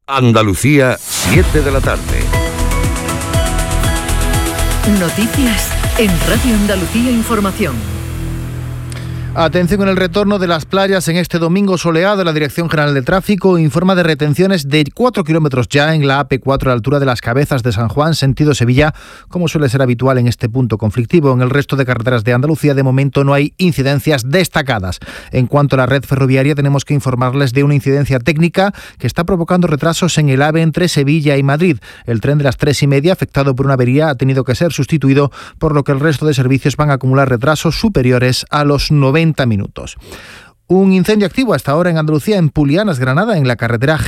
Andalucía, 7 de la tarde. Noticias en Radio Andalucía Información. Atención con el retorno de las playas en este domingo soleado. La Dirección General de Tráfico informa de retenciones de 4 kilómetros ya en la AP4 a la altura de Las Cabezas de San Juan, sentido Sevilla, como suele ser habitual en este punto conflictivo. En el resto de carreteras de Andalucía, de momento, no hay incidencias destacadas. En cuanto a la red ferroviaria, tenemos que informarles de una incidencia técnica que está provocando retrasos en el AVE entre Sevilla y Madrid. El tren de las 3:30, afectado por una avería, ha tenido que ser sustituido, por lo que el resto de servicios van a acumular retrasos superiores a los 90 minutos. Un incendio activo hasta ahora en Andalucía, en Pulianas, Granada, en la carretera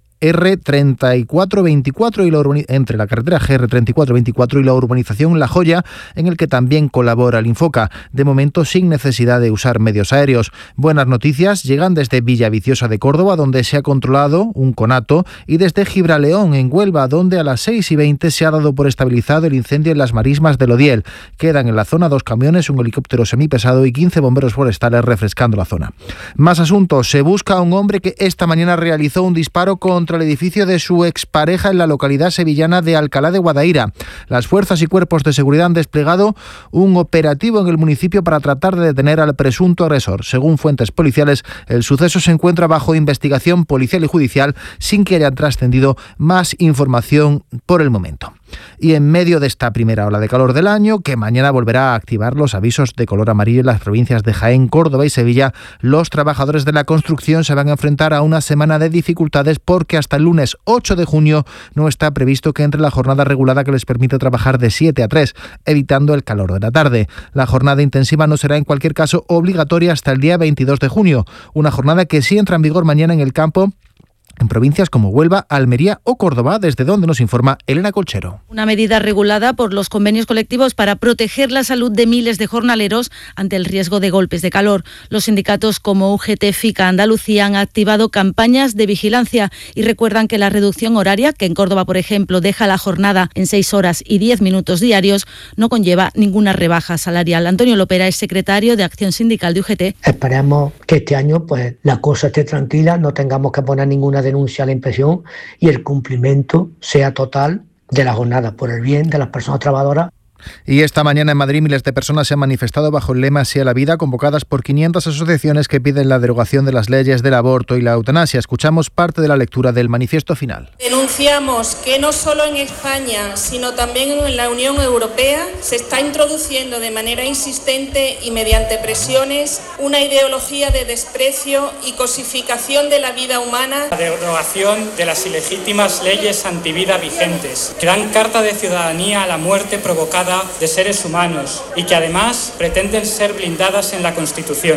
GR3424 entre la carretera GR3424 y la urbanización La Joya, en el que también colabora el Infoca, de momento sin necesidad de usar medios aéreos. Buenas noticias llegan desde Villaviciosa de Córdoba, donde se ha controlado un conato, y desde Gibraleón, en Huelva, donde a las 6:20 se ha dado por estabilizado el incendio en las marismas del Odiel. Quedan en la zona 2 camiones, un helicóptero semipesado y 15 bomberos forestales refrescando la zona. Más asuntos. Se busca a un hombre que esta mañana realizó un disparo contra el edificio de su expareja en la localidad sevillana de Alcalá de Guadaira. Las fuerzas y cuerpos de seguridad han desplegado un operativo en el municipio para tratar de detener al presunto agresor. Según fuentes policiales, el suceso se encuentra bajo investigación policial y judicial, sin que haya trascendido más información por el momento. Y en medio de esta primera ola de calor del año, que mañana volverá a activar los avisos de color amarillo en las provincias de Jaén, Córdoba y Sevilla, los trabajadores de la construcción se van a enfrentar a una semana de dificultades, porque hasta el lunes 8 de junio no está previsto que entre la jornada regulada que les permite trabajar de 7 a 3, evitando el calor de la tarde. La jornada intensiva no será en cualquier caso obligatoria hasta el día 22 de junio, una jornada que sí entra en vigor mañana en el campo, en provincias como Huelva, Almería o Córdoba, desde donde nos informa Elena Colchero. Una medida regulada por los convenios colectivos para proteger la salud de miles de jornaleros ante el riesgo de golpes de calor. Los sindicatos como UGT, FICA, Andalucía han activado campañas de vigilancia y recuerdan que la reducción horaria, que en Córdoba, por ejemplo, deja la jornada en 6 horas y 10 minutos diarios, no conlleva ninguna rebaja salarial. Antonio Lopera es secretario de Acción Sindical de UGT. Esperemos que este año la cosa esté tranquila, no tengamos que poner ninguna denuncia a la inspección y el cumplimiento sea total de la jornada, por el bien de las personas trabajadoras. Y esta mañana en Madrid miles de personas se han manifestado bajo el lema Sí a la vida, convocadas por 500 asociaciones que piden la derogación de las leyes del aborto y la eutanasia. Escuchamos parte de la lectura del manifiesto final. Denunciamos que no solo en España, sino también en la Unión Europea se está introduciendo de manera insistente y mediante presiones una ideología de desprecio y cosificación de la vida humana. La derogación de las ilegítimas leyes antivida vigentes, que dan carta de ciudadanía a la muerte provocada de seres humanos y que además pretenden ser blindadas en la Constitución.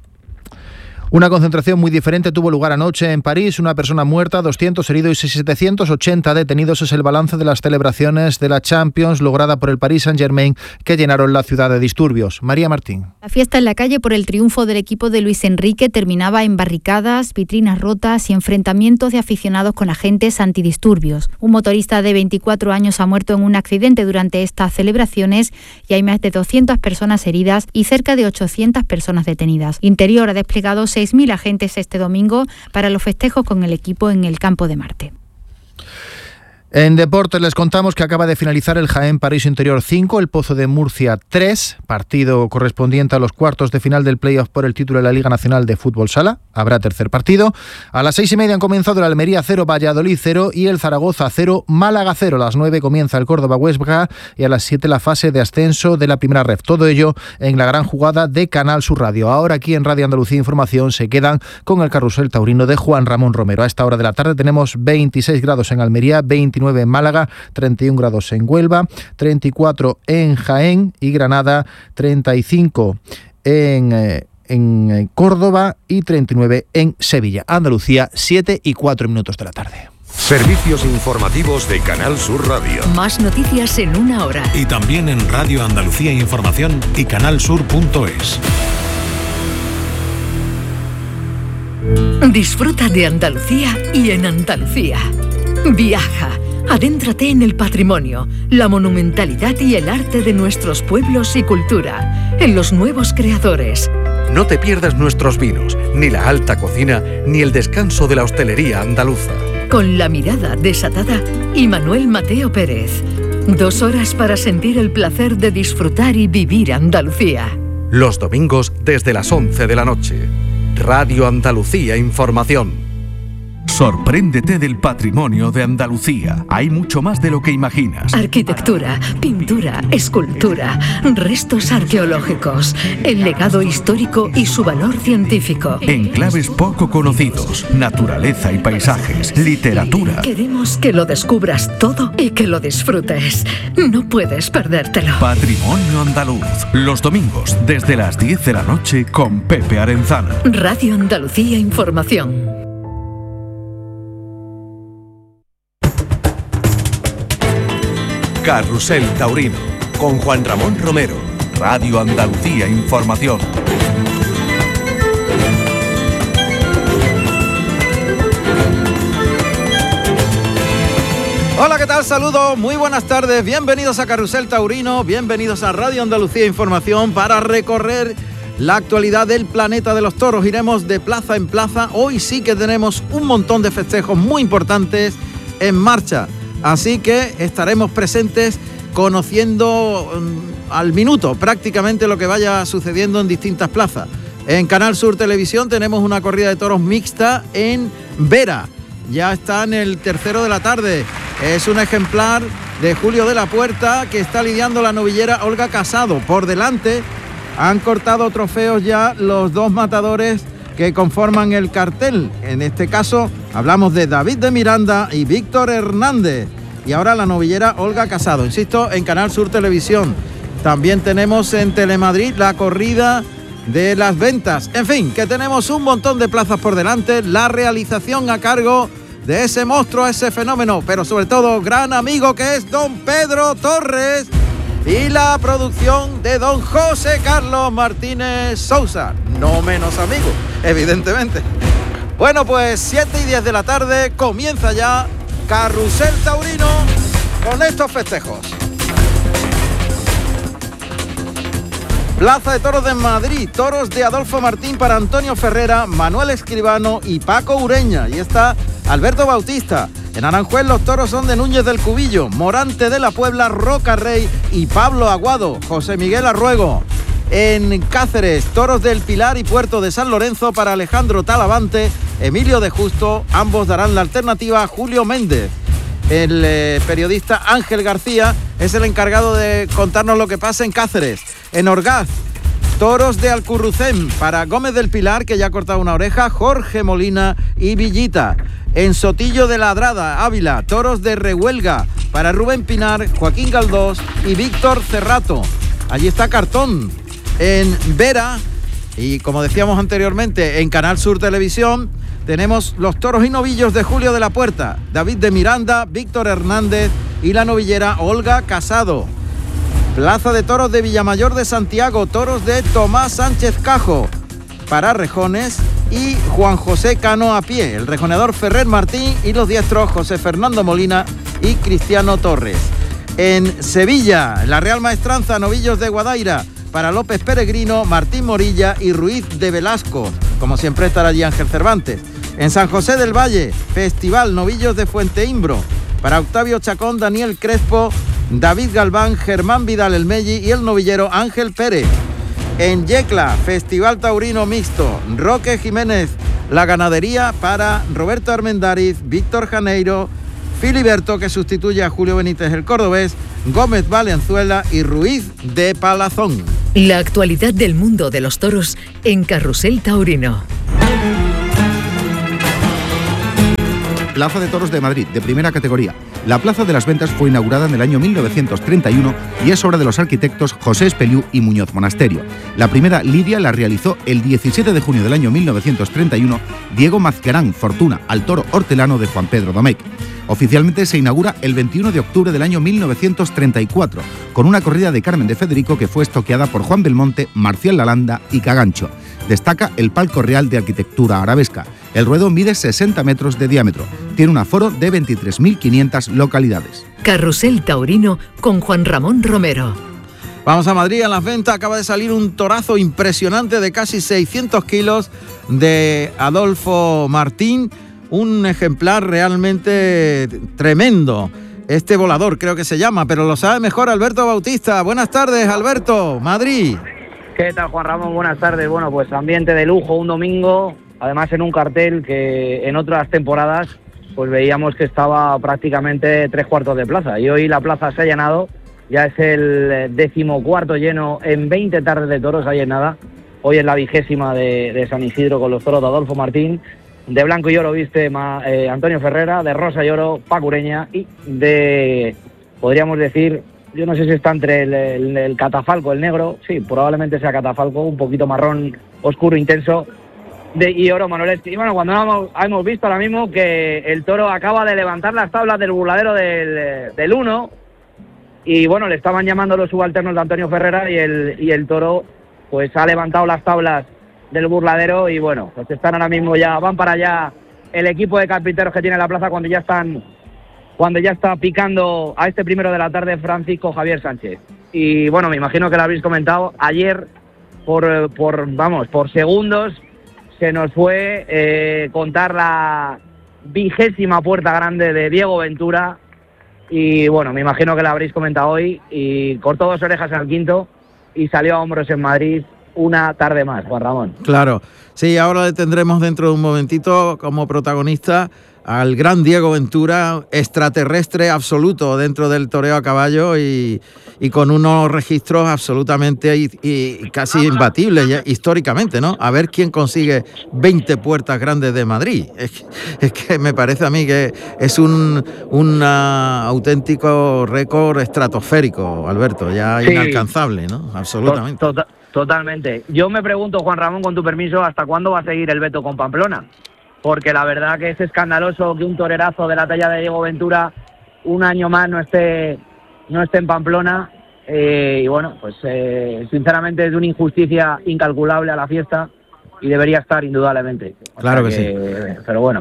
Una concentración muy diferente tuvo lugar anoche en París. Una persona muerta, 200 heridos y 780 detenidos es el balance de las celebraciones de la Champions lograda por el Paris Saint-Germain, que llenaron la ciudad de disturbios. María Martín. La fiesta en la calle por el triunfo del equipo de Luis Enrique terminaba en barricadas, vitrinas rotas y enfrentamientos de aficionados con agentes antidisturbios. Un motorista de 24 años ha muerto en un accidente durante estas celebraciones y hay más de 200 personas heridas y cerca de 800 personas detenidas. Interior ha desplegado 6.000 agentes este domingo para los festejos con el equipo en el Campo de Marte. En deportes les contamos que acaba de finalizar el Jaén Paraíso Interior 5, el Pozo de Murcia 3, partido correspondiente a los cuartos de final del playoff por el título de la Liga Nacional de Fútbol Sala. Habrá tercer partido. A las 6:30 han comenzado el Almería 0, Valladolid 0 y el Zaragoza 0, Málaga 0. A las 9 comienza el Córdoba Huesca y a las 7 la fase de ascenso de la primera ref. Todo ello en la gran jugada de Canal Sur Radio. Ahora aquí en Radio Andalucía Información se quedan con el carrusel taurino de Juan Ramón Romero. A esta hora de la tarde tenemos 26 grados en Almería, 29 en Málaga, 31 grados en Huelva, 34 en Jaén y Granada, 35 en Córdoba y 39 en Sevilla. Andalucía, 7:04 de la tarde. Servicios informativos de Canal Sur Radio. Más noticias en una hora. Y también en Radio Andalucía Información y canalsur.es. Disfruta de Andalucía y en Andalucía. Viaja, adéntrate en el patrimonio, la monumentalidad y el arte de nuestros pueblos y cultura, en los nuevos creadores. No te pierdas nuestros vinos, ni la alta cocina, ni el descanso de la hostelería andaluza. con La Mirada Desatada y Manuel Mateo Pérez. 2 horas para sentir el placer de disfrutar y vivir Andalucía. Los domingos desde las 11 de la noche. Radio Andalucía Información. Sorpréndete del patrimonio de Andalucía. Hay mucho más de lo que imaginas. Arquitectura, pintura, escultura, restos arqueológicos, el legado histórico y su valor científico. Enclaves poco conocidos, naturaleza y paisajes, literatura. Queremos que lo descubras todo y que lo disfrutes. No puedes perdértelo. Patrimonio andaluz. Los domingos desde las 10 de la noche con Pepe Arenzana. Radio Andalucía Información. Carrusel Taurino, con Juan Ramón Romero, Radio Andalucía Información. Hola, ¿qué tal? Saludos, muy buenas tardes, bienvenidos a Carrusel Taurino, bienvenidos a Radio Andalucía Información para recorrer la actualidad del planeta de los toros. Iremos de plaza en plaza, hoy sí que tenemos un montón de festejos muy importantes en marcha. Así que estaremos presentes conociendo al minuto prácticamente lo que vaya sucediendo en distintas plazas. En Canal Sur Televisión tenemos una corrida de toros mixta en Vera. Ya está en el tercero de la tarde. Es un ejemplar de Julio de la Puerta que está lidiando la novillera Olga Casado. Por delante han cortado trofeos ya los 2 matadores que conforman el cartel. En este caso hablamos de David de Miranda y Víctor Hernández. Y ahora la novillera Olga Casado, insisto, en Canal Sur Televisión. También tenemos en Telemadrid la corrida de las ventas. En fin, que tenemos un montón de plazas por delante. La realización a cargo de ese monstruo, ese fenómeno, pero sobre todo gran amigo que es don Pedro Torres. Y la producción de don José Carlos Martínez Sousa, no menos amigo, evidentemente. Bueno, pues 7:10 de la tarde comienza ya Carrusel Taurino con estos festejos. Plaza de Toros de Madrid, toros de Adolfo Martín para Antonio Ferrera, Manuel Escribano y Paco Ureña. Y está Alberto Bautista. En Aranjuez los toros son de Núñez del Cubillo, Morante de la Puebla, Roca Rey y Pablo Aguado, José Miguel Arruego. En Cáceres, toros del Pilar y Puerto de San Lorenzo para Alejandro Talavante, Emilio de Justo, ambos darán la alternativa a Julio Méndez. El periodista Ángel García es el encargado de contarnos lo que pasa en Cáceres. En Orgaz, toros de Alcurrucén para Gómez del Pilar, que ya ha cortado una oreja, Jorge Molina y Villita. En Sotillo de Ladrada, Ávila, toros de Rehuelga para Rubén Pinar, Joaquín Galdós y Víctor Cerrato. Allí está Cartón. En Vera, y como decíamos anteriormente, en Canal Sur Televisión, tenemos los toros y novillos de Julio de la Puerta, David de Miranda, Víctor Hernández y la novillera Olga Casado. Plaza de Toros de Villamayor de Santiago, toros de Tomás Sánchez Cajo para Rejones y Juan José Cano a pie, el rejoneador Ferrer Martín y los diestros José Fernando Molina y Cristiano Torres. En Sevilla, la Real Maestranza, novillos de Guadaira para López Peregrino, Martín Morilla y Ruiz de Velasco. Como siempre estará allí Ángel Cervantes. En San José del Valle, Festival Novillos de Fuente Imbro para Octavio Chacón, Daniel Crespo, David Galván, Germán Vidal El Melli y el novillero Ángel Pérez. En Yecla, Festival Taurino Mixto, Roque Jiménez, la ganadería para Roberto Armendáriz, Víctor Janeiro, Filiberto, que sustituye a Julio Benítez el cordobés, Gómez Valenzuela y Ruiz de Palazón. La actualidad del mundo de los toros en Carrusel Taurino. Plaza de Toros de Madrid, de primera categoría. La Plaza de las Ventas fue inaugurada en el año 1931 y es obra de los arquitectos José Espeliú y Muñoz Monasterio. La primera lidia la realizó el 17 de junio del año 1931 Diego Mazcarán Fortuna, al toro hortelano de Juan Pedro Domecq. Oficialmente se inaugura el 21 de octubre del año 1934, con una corrida de Carmen de Federico que fue estoqueada por Juan Belmonte, Marcial Lalanda y Cagancho. Destaca el palco real de arquitectura arabesca. El ruedo mide 60 metros de diámetro. Tiene un aforo de 23.500 localidades. Carrusel Taurino con Juan Ramón Romero. Vamos a Madrid, en las ventas acaba de salir un torazo impresionante de casi 600 kilos de Adolfo Martín. un ejemplar realmente tremendo. Este volador creo que se llama, pero lo sabe mejor Alberto Bautista. Buenas tardes, Alberto, Madrid. ¿Qué tal, Juan Ramón? Buenas tardes. Bueno, pues ambiente de lujo, un domingo, además en un cartel que en otras temporadas pues veíamos que estaba prácticamente 3/4 de plaza, y hoy la plaza se ha llenado, ya es el 14º lleno en 20 tardes de toros, ahí en nada. Hoy es la 20ª de San Isidro con los toros de Adolfo Martín. De blanco y oro viste Antonio Ferrera, de rosa y oro Paco Ureña, y de, podríamos decir, yo no sé si está entre el catafalco, el negro, sí, probablemente sea catafalco, un poquito marrón, oscuro, intenso, y oro Manuel. Y bueno, cuando hemos visto ahora mismo que el toro acaba de levantar las tablas del burladero del 1, y bueno, le estaban llamando los subalternos de Antonio Ferrera, y el toro pues ha levantado las tablas del burladero, y bueno, pues están ahora mismo ya, van para allá el equipo de carpinteros que tiene la plaza cuando ya está picando a este primero de la tarde Francisco Javier Sánchez. Y bueno, me imagino que lo habéis comentado, ayer por segundos se nos fue contar la 20ª puerta grande de Diego Ventura, y bueno, me imagino que lo habréis comentado hoy, y cortó 2 orejas al quinto y salió a hombros en Madrid una tarde más, Juan Ramón. Claro, sí, ahora le tendremos dentro de un momentito como protagonista al gran Diego Ventura, extraterrestre absoluto dentro del toreo a caballo, y con unos registros absolutamente y casi imbatibles ya, históricamente, ¿no? A ver quién consigue 20 puertas grandes de Madrid. Es que me parece a mí que es un auténtico récord estratosférico, Alberto, ya sí, inalcanzable, ¿no? Absolutamente. Totalmente. Yo me pregunto, Juan Ramón, con tu permiso, ¿hasta cuándo va a seguir el veto con Pamplona? Porque la verdad que es escandaloso que un torerazo de la talla de Diego Ventura un año más no esté en Pamplona, y bueno, pues sinceramente es de una injusticia incalculable a la fiesta, y debería estar indudablemente. Claro que sí. Pero bueno.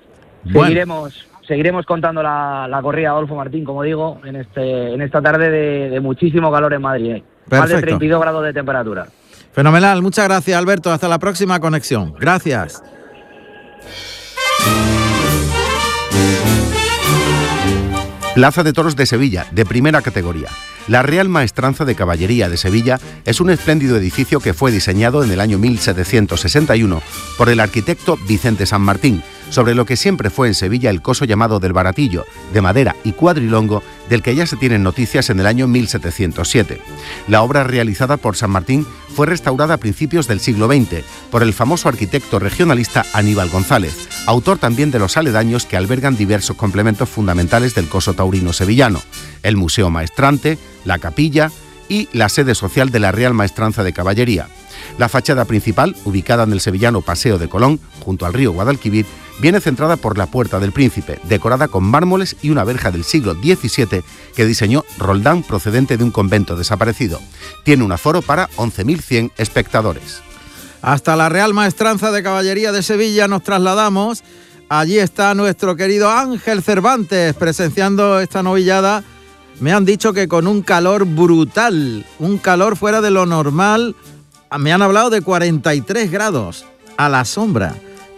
Seguiremos contando la corrida de Adolfo Martín, como digo, en esta tarde de muchísimo calor en Madrid. Más de 32 grados de temperatura. Fenomenal, muchas gracias, Alberto. Hasta la próxima conexión. Gracias. Plaza de Toros de Sevilla, de primera categoría. La Real Maestranza de Caballería de Sevilla es un espléndido edificio que fue diseñado en el año 1761 por el arquitecto Vicente San Martín, sobre lo que siempre fue en Sevilla el coso llamado del Baratillo, de madera y cuadrilongo, del que ya se tienen noticias en el año 1707. La obra realizada por San Martín fue restaurada a principios del siglo XX por el famoso arquitecto regionalista Aníbal González, autor también de los aledaños que albergan diversos complementos fundamentales del coso taurino sevillano: el Museo Maestrante, la capilla y la sede social de la Real Maestranza de Caballería. La fachada principal, ubicada en el sevillano Paseo de Colón, junto al río Guadalquivir, viene centrada por la Puerta del Príncipe, decorada con mármoles y una verja del siglo XVII que diseñó Roldán, procedente de un convento desaparecido. Tiene un aforo para 11.100 espectadores. Hasta la Real Maestranza de Caballería de Sevilla nos trasladamos. Allí está nuestro querido Ángel Cervantes presenciando esta novillada. Me han dicho que con un calor brutal, un calor fuera de lo normal. Me han hablado de 43 grados a la sombra,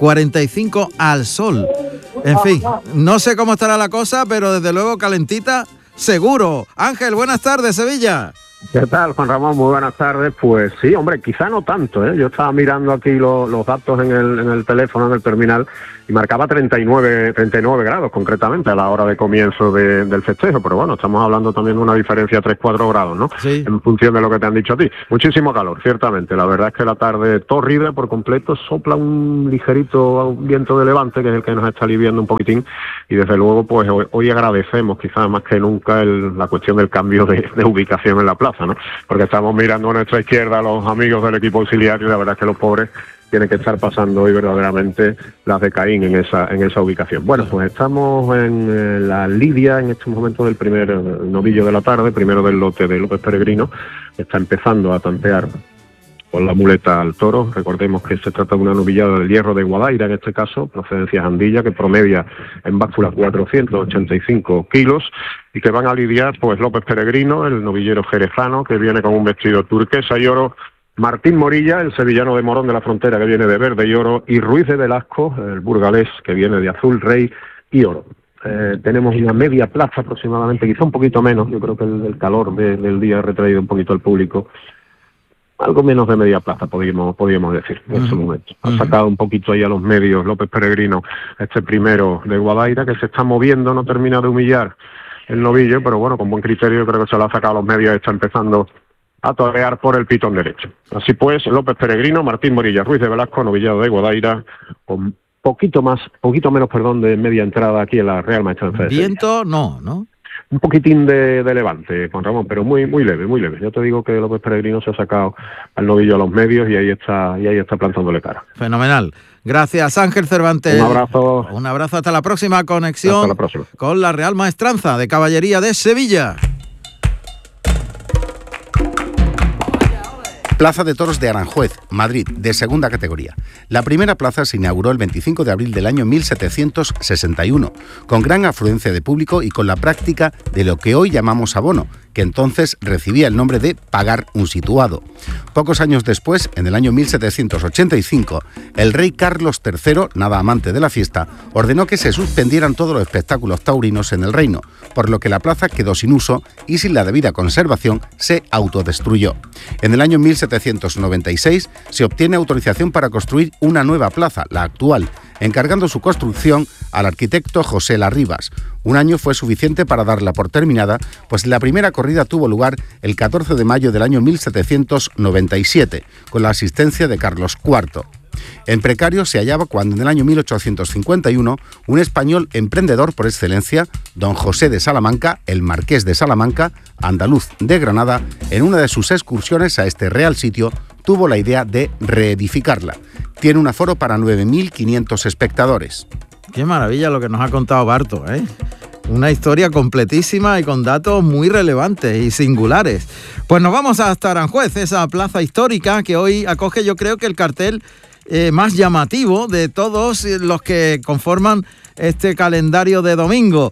45 al sol. En fin, no sé cómo estará la cosa, pero desde luego calentita, seguro. Ángel, buenas tardes, Sevilla. ¿Qué tal, Juan Ramón? Muy buenas tardes. Pues sí, hombre, quizá no tanto, ¿eh? Yo estaba mirando aquí los datos en el teléfono, en el terminal, y marcaba 39 grados concretamente a la hora de comienzo del festejo, pero bueno, estamos hablando también de una diferencia de 3-4 grados, ¿no? Sí. En función de lo que te han dicho a ti. Muchísimo calor, ciertamente. La verdad es que la tarde tórrida por completo, sopla un ligerito viento de levante, que es el que nos está aliviando un poquitín, y desde luego pues hoy agradecemos quizás más que nunca la cuestión del cambio de ubicación en la plaza, ¿no? Porque estamos mirando a nuestra izquierda a los amigos del equipo auxiliar, y la verdad es que los pobres tienen que estar pasando hoy verdaderamente las de Caín en esa ubicación. Bueno, pues estamos en la lidia en estos momentos del primer novillo de la tarde, primero del lote de López Peregrino. Está empezando a tantear con la muleta al toro. Recordemos que se trata de una novillada del Hierro de Guadaira, en este caso, procedencia Jandilla, que promedia en báscula 485 kilos, y que van a lidiar pues López Peregrino, el novillero jerezano, que viene con un vestido turquesa y oro, Martín Morilla, el sevillano de Morón de la Frontera, que viene de verde y oro, y Ruiz de Velasco, el burgalés, que viene de azul, rey y oro. Tenemos una media plaza aproximadamente, quizá un poquito menos, yo creo que el calor del día ha retraído un poquito al público. Algo menos de media plaza, podríamos decir, en ese momento. Ha sacado un poquito ahí a los medios López Peregrino, este primero de Guadaira, que se está moviendo, no termina de humillar el novillo, pero bueno, con buen criterio creo que se lo ha sacado a los medios y está empezando a torear por el pitón derecho. Así pues, López Peregrino, Martín Morilla, Ruiz de Velasco, novillado de Guadaira, con poquito menos de media entrada aquí en la Real Maestranza de Sevilla. Viento no, ¿no? Un poquitín de levante, Juan Ramón, pero muy leve. Yo te digo que López Peregrino se ha sacado al novillo a los medios y ahí está plantándole cara. Fenomenal. Gracias, Ángel Cervantes. Un abrazo. Un abrazo, hasta la próxima conexión. Hasta la próxima. Con la Real Maestranza de Caballería de Sevilla. Plaza de Toros de Aranjuez, Madrid, de segunda categoría. La primera plaza se inauguró el 25 de abril del año 1761, con gran afluencia de público y con la práctica de lo que hoy llamamos abono, que entonces recibía el nombre de pagar un situado. Pocos años después, en el año 1785, el rey Carlos III, nada amante de la fiesta, ordenó que se suspendieran todos los espectáculos taurinos en el reino, por lo que la plaza quedó sin uso y sin la debida conservación se autodestruyó. En el año 1796 se obtiene autorización para construir una nueva plaza, la actual, encargando su construcción al arquitecto José Larribas. Un año fue suficiente para darla por terminada, pues la primera corrida tuvo lugar el 14 de mayo del año 1797, con la asistencia de Carlos IV. En precario se hallaba cuando en el año 1851 un español emprendedor por excelencia, don José de Salamanca, el marqués de Salamanca, andaluz de Granada, en una de sus excursiones a este real sitio, tuvo la idea de reedificarla. Tiene un aforo para 9.500 espectadores. Qué maravilla lo que nos ha contado Barto, ¿eh? Una historia completísima y con datos muy relevantes y singulares. Pues nos vamos hasta Aranjuez, esa plaza histórica que hoy acoge, yo creo que el cartel más llamativo de todos los que conforman este calendario de domingo.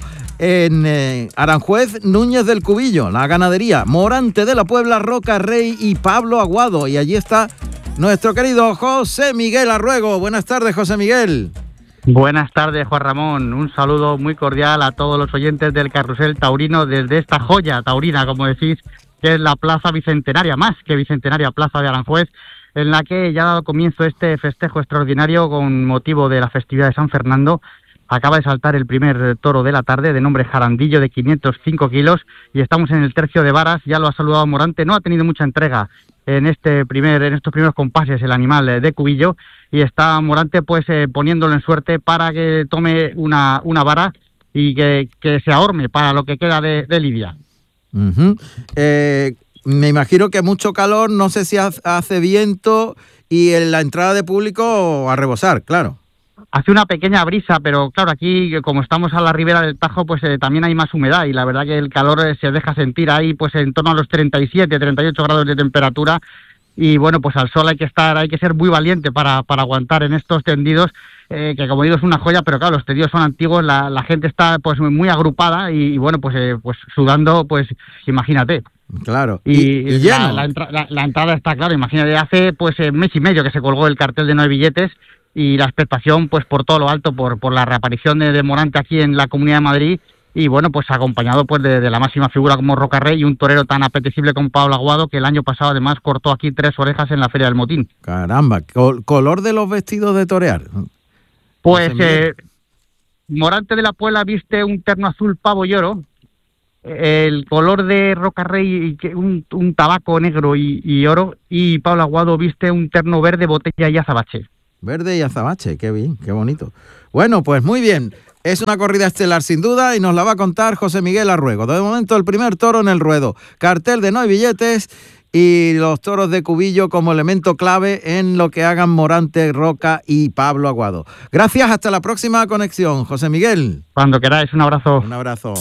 En Aranjuez, Núñez del Cubillo, la ganadería, Morante de la Puebla, Roca Rey y Pablo Aguado. Y allí está nuestro querido José Miguel Arruego. Buenas tardes, José Miguel. Buenas tardes, Juan Ramón. Un saludo muy cordial a todos los oyentes del Carrusel Taurino desde esta joya taurina, como decís, que es la Plaza Bicentenaria, más que Bicentenaria, Plaza de Aranjuez, en la que ya ha dado comienzo este festejo extraordinario con motivo de la festividad de San Fernando. Acaba de saltar el primer toro de la tarde, de nombre Jarandillo, de 505 kilos, y estamos en el tercio de varas. Ya lo ha saludado Morante, no ha tenido mucha entrega en estos primeros compases el animal de Cubillo, y está Morante pues poniéndolo en suerte para que tome una vara y que se ahorme para lo que queda de lidia. Uh-huh. Me imagino que mucho calor, no sé si hace viento, y en la entrada de público a rebosar, claro. Hace una pequeña brisa, pero claro, aquí como estamos a la ribera del Tajo, pues también hay más humedad, y la verdad que el calor se deja sentir ahí pues en torno a los 37, 38 grados de temperatura, y bueno, pues al sol hay que ser muy valiente para aguantar en estos tendidos, que como digo es una joya, pero claro, los tendidos son antiguos, la gente está pues muy agrupada y bueno, pues sudando, pues imagínate. Claro, y lleno. La entrada está, claro, imagínate, hace pues mes y medio que se colgó el cartel de 9 billetes, y la expectación pues por todo lo alto, por la reaparición de Morante aquí en la Comunidad de Madrid, y bueno, pues acompañado pues de la máxima figura como Roca Rey, y un torero tan apetecible como Pablo Aguado, que el año pasado además cortó aquí 3 orejas en la Feria del Motín. Caramba, ¿color de los vestidos de torear? Pues Morante de la Puebla viste un terno azul pavo y oro, el color de Roca Rey un tabaco negro y oro, y Pablo Aguado viste un terno verde, botella y azabache. Verde y azabache, qué bien, qué bonito. Bueno, pues muy bien. Es una corrida estelar sin duda y nos la va a contar José Miguel Arruego. De momento el primer toro en el ruedo. Cartel de 9 billetes y los toros de Cubillo como elemento clave en lo que hagan Morante, Roca y Pablo Aguado. Gracias, hasta la próxima conexión, José Miguel. Cuando queráis, un abrazo. Un abrazo.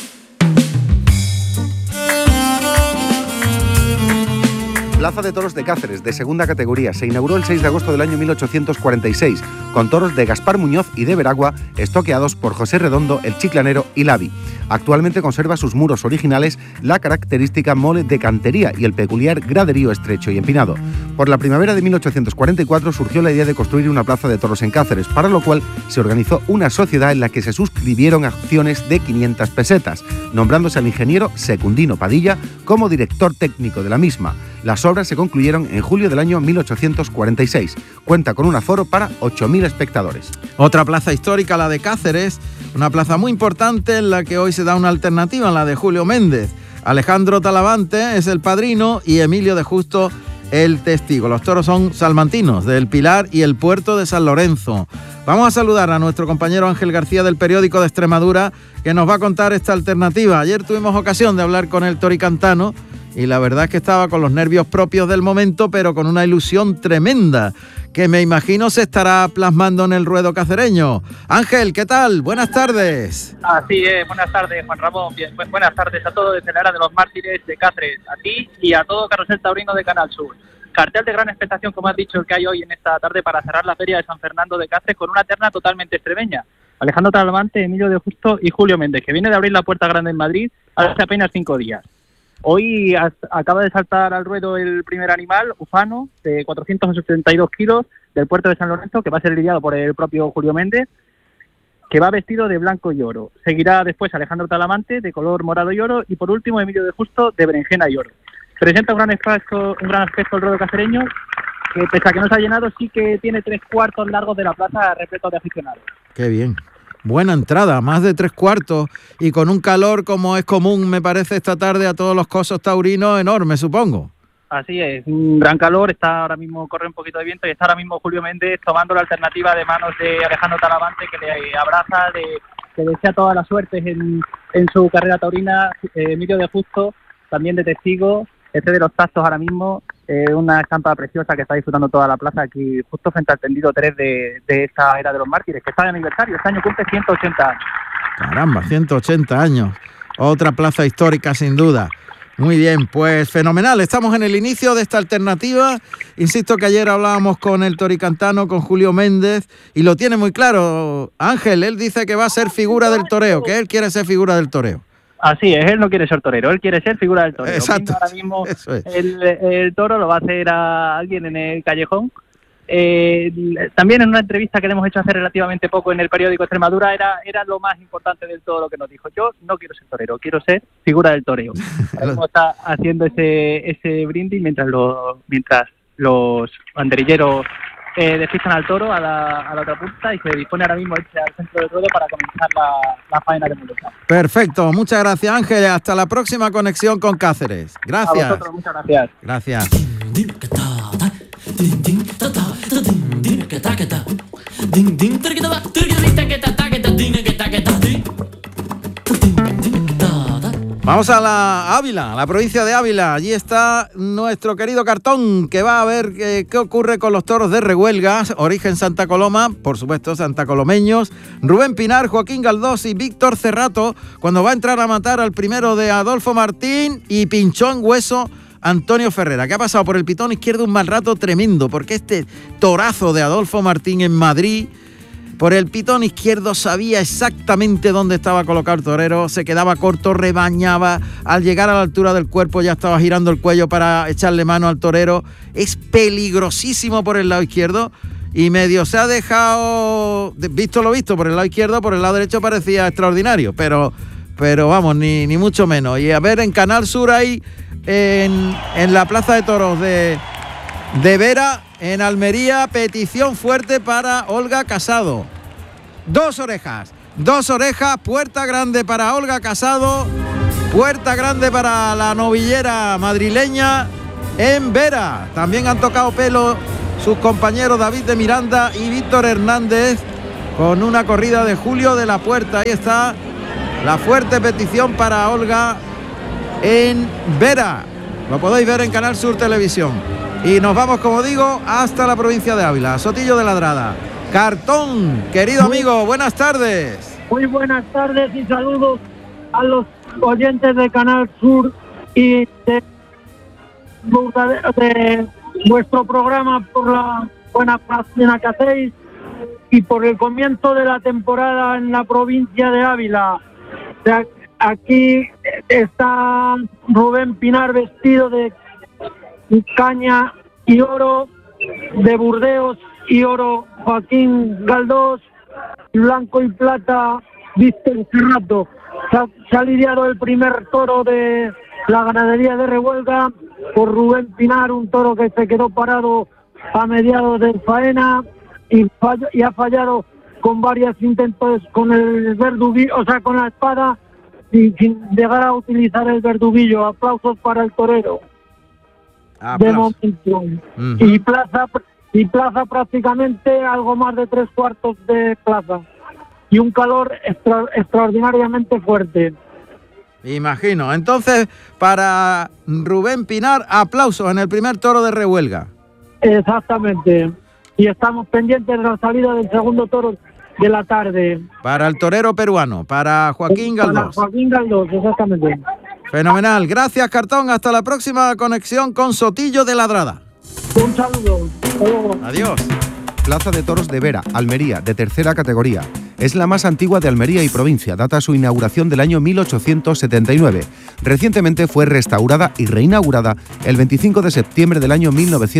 Plaza de Toros de Cáceres, de segunda categoría, se inauguró el 6 de agosto del año 1846, con toros de Gaspar Muñoz y de Veragua, estoqueados por José Redondo, el Chiclanero y Lavi. Actualmente conserva sus muros originales la característica mole de cantería y el peculiar graderío estrecho y empinado. Por la primavera de 1844 surgió la idea de construir una plaza de toros en Cáceres, para lo cual se organizó una sociedad en la que se suscribieron acciones de 500 pesetas, nombrándose al ingeniero Secundino Padilla como director técnico de la misma. Las obras se concluyeron en julio del año 1846. Cuenta con un aforo para 8.000 espectadores. Otra plaza histórica, la de Cáceres, una plaza muy importante en la que hoy se da una alternativa, la de Julio Méndez. Alejandro Talavante es el padrino y Emilio de Justo el testigo. Los toros son salmantinos, del Pilar y el Puerto de San Lorenzo. Vamos a saludar a nuestro compañero Ángel García del Periódico de Extremadura, que nos va a contar esta alternativa. Ayer tuvimos ocasión de hablar con el toricantano y la verdad es que estaba con los nervios propios del momento, pero con una ilusión tremenda, que me imagino se estará plasmando en el ruedo cacereño. Ángel, ¿qué tal? Buenas tardes. Así es, buenas tardes, Juan Ramón. Bien, buenas tardes a todos desde la Era de los Mártires de Cáceres, a ti y a todo Carrusel Taurino de Canal Sur. Cartel de gran expectación, como has dicho, el que hay hoy en esta tarde para cerrar la feria de San Fernando de Cáceres con una terna totalmente extremeña. Alejandro Talavante, Emilio de Justo y Julio Méndez, que viene de abrir la Puerta Grande en Madrid hace apenas 5 días. Hoy acaba de saltar al ruedo el primer animal, Ufano, de 472 kilos, del Puerto de San Lorenzo, que va a ser lidiado por el propio Julio Méndez, que va vestido de blanco y oro. Seguirá después Alejandro Talavante, de color morado y oro, y por último Emilio de Justo, de berenjena y oro. Presenta un gran aspecto el ruedo cacereño, que pese a que no se ha llenado, sí que tiene 3/4 largos de la plaza repleto de aficionados. Qué bien. Buena entrada, más de 3/4 y con un calor como es común, me parece, esta tarde a todos los cosos taurinos enorme, supongo. Así es, un gran calor, está ahora mismo, corre un poquito de viento y está ahora mismo Julio Méndez tomando la alternativa de manos de Alejandro Talavante, que le abraza, que desea toda la suerte en su carrera taurina. Emilio de Justo, también de testigo, de los tactos ahora mismo, una estampa preciosa que está disfrutando toda la plaza aquí justo frente al tendido 3 de esta Era de los Mártires, que está de aniversario, este año cumple 180 años. Caramba, 180 años, otra plaza histórica sin duda. Muy bien, pues fenomenal, estamos en el inicio de esta alternativa. Insisto que ayer hablábamos con el toricantano, con Julio Méndez, y lo tiene muy claro Ángel. Él dice que va a ser figura del toreo, que él quiere ser figura del toreo. Así es, él no quiere ser torero, él quiere ser figura del torero. Exacto. Ahora mismo es. el toro lo va a hacer a alguien en el callejón. También en una entrevista que le hemos hecho hace relativamente poco en el periódico Extremadura era lo más importante de todo lo que nos dijo. Yo no quiero ser torero, quiero ser figura del toreo. Ahora está haciendo ese brindis mientras los banderilleros despistan al toro a la otra punta y se dispone ahora mismo a irse al centro del ruedo para comenzar la faena de muleta. Perfecto, muchas gracias Ángel, hasta la próxima conexión con Cáceres. Gracias. A vosotros, muchas gracias. Gracias. Vamos a la Ávila, a la provincia de Ávila. Allí está nuestro querido Cartón, que va a ver qué ocurre con los toros de Rehuelga, origen Santa Coloma, por supuesto santacolomeños. Rubén Pinar, Joaquín Galdós y Víctor Cerrato, cuando va a entrar a matar al primero de Adolfo Martín y pinchó en hueso Antonio Ferrera, que ha pasado por el pitón izquierdo un mal rato tremendo, porque este torazo de Adolfo Martín en Madrid, por el pitón izquierdo sabía exactamente dónde estaba colocado el torero, se quedaba corto, rebañaba, al llegar a la altura del cuerpo ya estaba girando el cuello para echarle mano al torero. Es peligrosísimo por el lado izquierdo y medio se ha dejado, visto lo visto, por el lado izquierdo, por el lado derecho parecía extraordinario, pero vamos, ni mucho menos. Y a ver, en Canal Sur ahí, en la Plaza de Toros de Vera, en Almería, petición fuerte para Olga Casado. Dos orejas, puerta grande para Olga Casado, puerta grande para la novillera madrileña en Vera. También han tocado pelo sus compañeros David de Miranda y Víctor Hernández con una corrida de Julio de la Puerta. Ahí está la fuerte petición para Olga en Vera. Lo podéis ver en Canal Sur Televisión. Y nos vamos, como digo, hasta la provincia de Ávila, Sotillo de Ladrada. Cartón, querido amigo, buenas tardes. Muy buenas tardes y saludos a los oyentes de Canal Sur y de vuestro programa, por la buena página que hacéis y por el comienzo de la temporada en la provincia de Ávila. Aquí está Rubén Pinar vestido de caña y oro de Burdeos y oro Joaquín Galdós, blanco y plata Víctor Cerrato. Se ha lidiado el primer toro de la ganadería de Revuelga por Rubén Pinar, un toro que se quedó parado a mediados de faena y ha fallado con varios intentos con el verduguillo, o sea, con la espada, sin llegar a utilizar el verduguillo. Aplausos para el torero. De momento. Y plaza prácticamente algo más de 3/4 de plaza. Y un calor extraordinariamente fuerte. Imagino. Entonces, para Rubén Pinar, aplausos en el primer toro de Revuelga. Exactamente. Y estamos pendientes de la salida del segundo toro de la tarde. Para el torero peruano, para Joaquín Galdós. Para Joaquín Galdós, exactamente. Fenomenal. Gracias, Cartón. Hasta la próxima conexión con Sotillo de Ladrada. Un saludo. Adiós. Plaza de Toros de Vera, Almería, de tercera categoría. Es la más antigua de Almería y provincia, data su inauguración del año 1879. Recientemente fue restaurada y reinaugurada el 25 de septiembre del año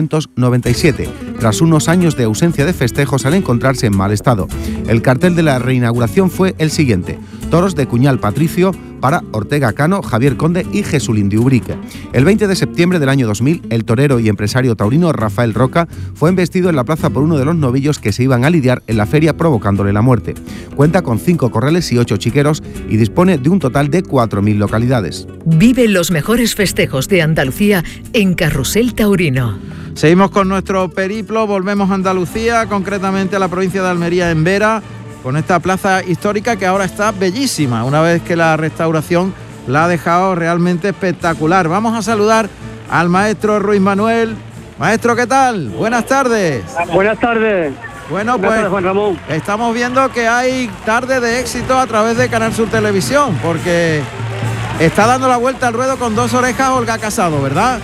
1997, tras unos años de ausencia de festejos al encontrarse en mal estado. El cartel de la reinauguración fue el siguiente: toros de Cuñal Patricio para Ortega Cano, Javier Conde y Jesulín de Ubrique. El 20 de septiembre del año 2000, el torero y empresario taurino Rafael Roca fue embestido en la plaza por uno de los novillos que se iban a lidiar en la feria, provocándole la muerte. Cuenta con 5 corrales y 8 chiqueros y dispone de un total de 4.000 localidades. Vive los mejores festejos de Andalucía en Carrusel Taurino. Seguimos con nuestro periplo, volvemos a Andalucía, concretamente a la provincia de Almería, en Vera, con esta plaza histórica que ahora está bellísima, una vez que la restauración la ha dejado realmente espectacular. Vamos a saludar al maestro Ruiz Manuel. Maestro, ¿qué tal? Buenas tardes. Buenas tardes. Bueno, Buenas tardes, Juan Ramón. Estamos viendo que hay tarde de éxito a través de Canal Sur Televisión, porque está dando la vuelta al ruedo con 2 orejas Olga Casado, ¿verdad?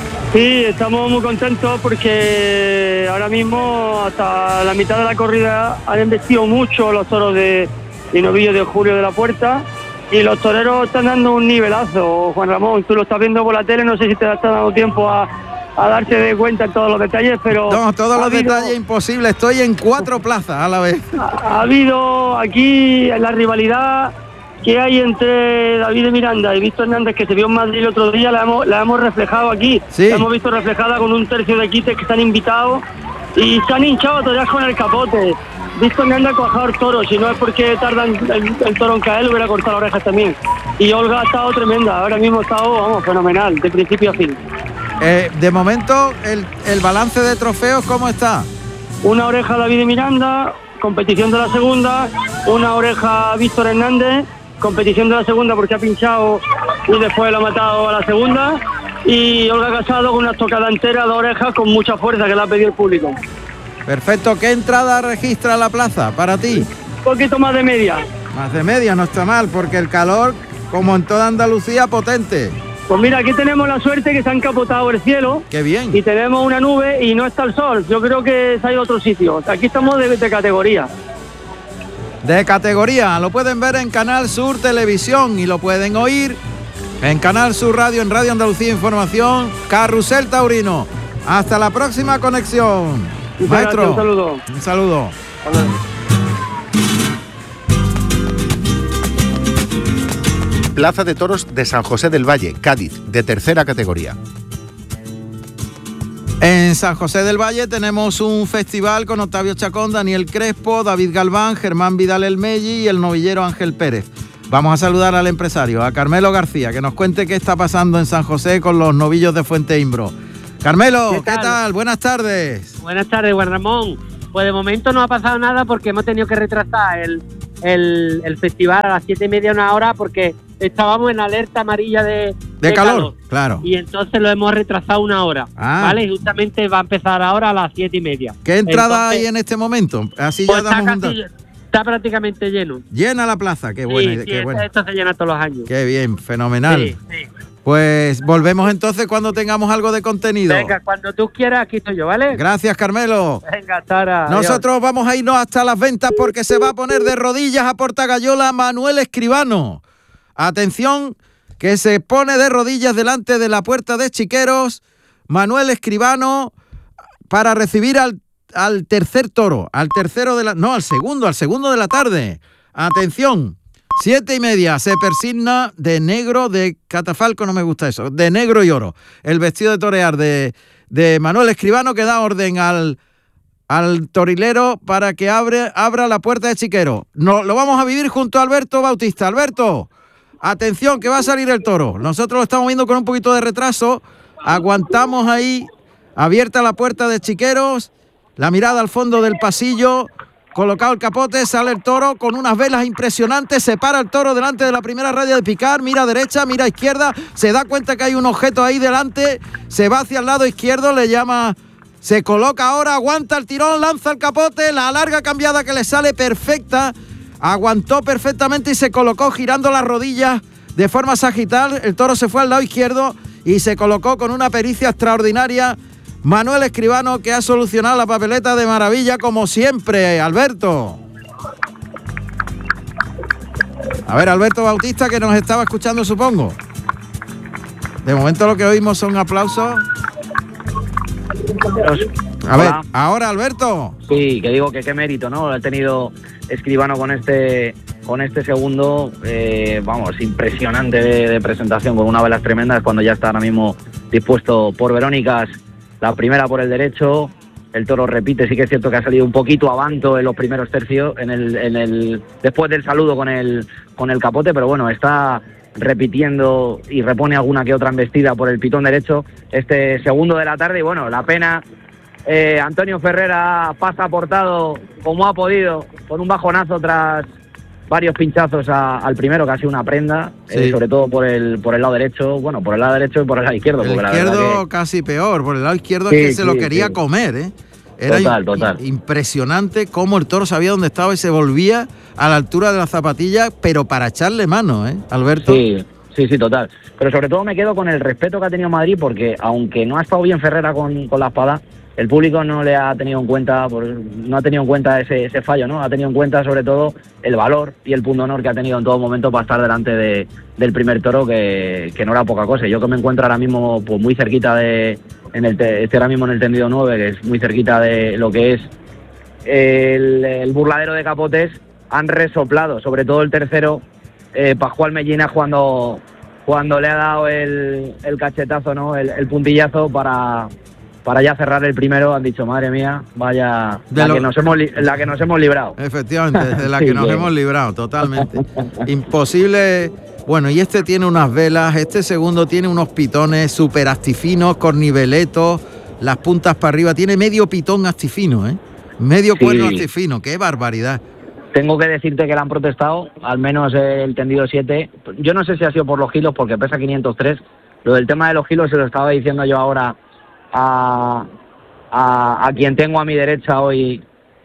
Sí, estamos muy contentos porque ahora mismo hasta la mitad de la corrida han embestido mucho los toros de novillo de Julio de la Puerta y los toreros están dando un nivelazo, Juan Ramón. Tú lo estás viendo por la tele, no sé si te está dando tiempo a darse de cuenta en todos los detalles, pero... No, todos los detalles imposible, estoy en 4 plazas a la vez. Ha habido aquí la rivalidad que hay entre David de Miranda y Víctor Hernández, que se vio en Madrid el otro día, la hemos reflejado aquí. Sí. La hemos visto reflejada con un tercio de quites que están invitados y se han hinchado todavía con el capote. Víctor Hernández ha cuajado toros, si no es porque tardan el toro en caer, le hubiera cortado las orejas también. Y Olga ha estado tremenda, ahora mismo ha estado, vamos, fenomenal, de principio a fin. De momento, el balance de trofeos, ¿cómo está? Una oreja David de Miranda, competición de la segunda, una oreja Víctor Hernández, competición de la segunda porque ha pinchado y después lo ha matado a la segunda, y Olga Casado con una estocada entera de orejas con mucha fuerza que le ha pedido el público. Perfecto. ¿Qué entrada registra la plaza para ti? Un poquito más de media. Más de media, no está mal, porque el calor, como en toda Andalucía, potente. Pues mira, aquí tenemos la suerte que se ha encapotado el cielo. ¡Qué bien! Y tenemos una nube y no está el sol. Yo creo que se ha ido a otro sitio. Aquí estamos de categoría. De categoría, lo pueden ver en Canal Sur Televisión y lo pueden oír en Canal Sur Radio, en Radio Andalucía Información, Carrusel Taurino. Hasta la próxima conexión. Maestro, un saludo. Un saludo. Hola. Plaza de Toros de San José del Valle, Cádiz, de tercera categoría. En San José del Valle tenemos un festival con Octavio Chacón, Daniel Crespo, David Galván, Germán Vidal El Melli y el novillero Ángel Pérez. Vamos a saludar al empresario, a Carmelo García, que nos cuente qué está pasando en San José con los novillos de Fuente Imbro. Carmelo, ¿qué tal? Buenas tardes. Buenas tardes, Juan Ramón. Pues de momento no ha pasado nada porque hemos tenido que retrasar el festival a las 7:30, una hora, porque estábamos en alerta amarilla de calor. Claro. Y entonces lo hemos retrasado una hora, ¿vale? Y justamente va a empezar ahora a las 7:30. ¿Qué entrada hay en este momento? Así pues ya damos está prácticamente lleno. Llena la plaza, qué buena. Sí, esto se llena todos los años. Qué bien, fenomenal. Sí. Pues volvemos entonces cuando tengamos algo de contenido. Venga, cuando tú quieras, aquí estoy yo, ¿vale? Gracias, Carmelo. Venga, Tara. Nosotros vamos a irnos hasta las ventas porque se va a poner de rodillas a Portagayola Manuel Escribano. Atención, que se pone de rodillas delante de la puerta de Chiqueros. Manuel Escribano para recibir al tercer toro, al segundo de la tarde. Atención, 7:30, se persigna de negro, de catafalco, no me gusta eso, de negro y oro. El vestido de torear de Manuel Escribano, que da orden al torilero para que abra la puerta de Chiquero. Lo vamos a vivir junto a Alberto Bautista. Alberto, atención, que va a salir el toro. Nosotros lo estamos viendo con un poquito de retraso. Aguantamos ahí, abierta la puerta de Chiqueros, la mirada al fondo del pasillo, colocado el capote, sale el toro con unas velas impresionantes, se para el toro delante de la primera raya de picar, mira a derecha, mira a izquierda, se da cuenta que hay un objeto ahí delante, se va hacia el lado izquierdo, le llama, se coloca ahora, aguanta el tirón, lanza el capote, la larga cambiada que le sale perfecta, aguantó perfectamente y se colocó girando las rodillas de forma sagital, el toro se fue al lado izquierdo y se colocó con una pericia extraordinaria Manuel Escribano, que ha solucionado la papeleta de maravilla como siempre. Alberto. A ver, Alberto Bautista, que nos estaba escuchando, supongo. De momento lo que oímos son aplausos. A ver, ahora Alberto. Sí, que digo que qué mérito, ¿no? Ha tenido Escribano con este segundo, vamos, impresionante de presentación, con una velas tremendas, cuando ya está ahora mismo dispuesto por Verónicas. La primera por el derecho, el toro repite, sí que es cierto que ha salido un poquito avanto en los primeros tercios, después del saludo con el capote, pero bueno, está repitiendo y repone alguna que otra embestida por el pitón derecho este segundo de la tarde. Y bueno, la pena, Antonio Ferrera pasa aportado como ha podido, con un bajonazo tras varios pinchazos al primero, que ha sido una prenda, sí. Sobre todo por el lado derecho, bueno, por el lado derecho y por el lado izquierdo. El porque izquierdo la verdad que... casi peor, por el lado izquierdo sí, es que se lo sí, quería comer, ¿eh? Era total. Impresionante cómo el toro sabía dónde estaba y se volvía a la altura de la zapatilla, pero para echarle mano, ¿eh, Alberto? Sí, total. Pero sobre todo me quedo con el respeto que ha tenido Madrid, porque aunque no ha estado bien Ferrera con la espada, el público no le ha tenido en cuenta, no ha tenido en cuenta ese fallo, ¿no? Ha tenido en cuenta sobre todo el valor y el punto honor que ha tenido en todo momento para estar delante del primer toro, que no era poca cosa. Yo que me encuentro ahora mismo pues muy cerquita estoy ahora mismo en el tendido 9, que es muy cerquita de lo que es el burladero de capotes, han resoplado, sobre todo el tercero, Pascual Mellina, cuando le ha dado el cachetazo, ¿no? El puntillazo para ya cerrar el primero. Han dicho, madre mía, vaya, la que nos hemos librado. Efectivamente, de la que nos hemos librado, totalmente. Imposible. Bueno, y este tiene unas velas, este segundo tiene unos pitones súper astifinos, corniveletos, las puntas para arriba, tiene medio pitón astifino, ¿eh? Medio cuerno astifino, qué barbaridad. Tengo que decirte que le han protestado, al menos el tendido 7. Yo no sé si ha sido por los gilos, porque pesa 503. Lo del tema de los gilos se lo estaba diciendo yo ahora a quien tengo a mi derecha hoy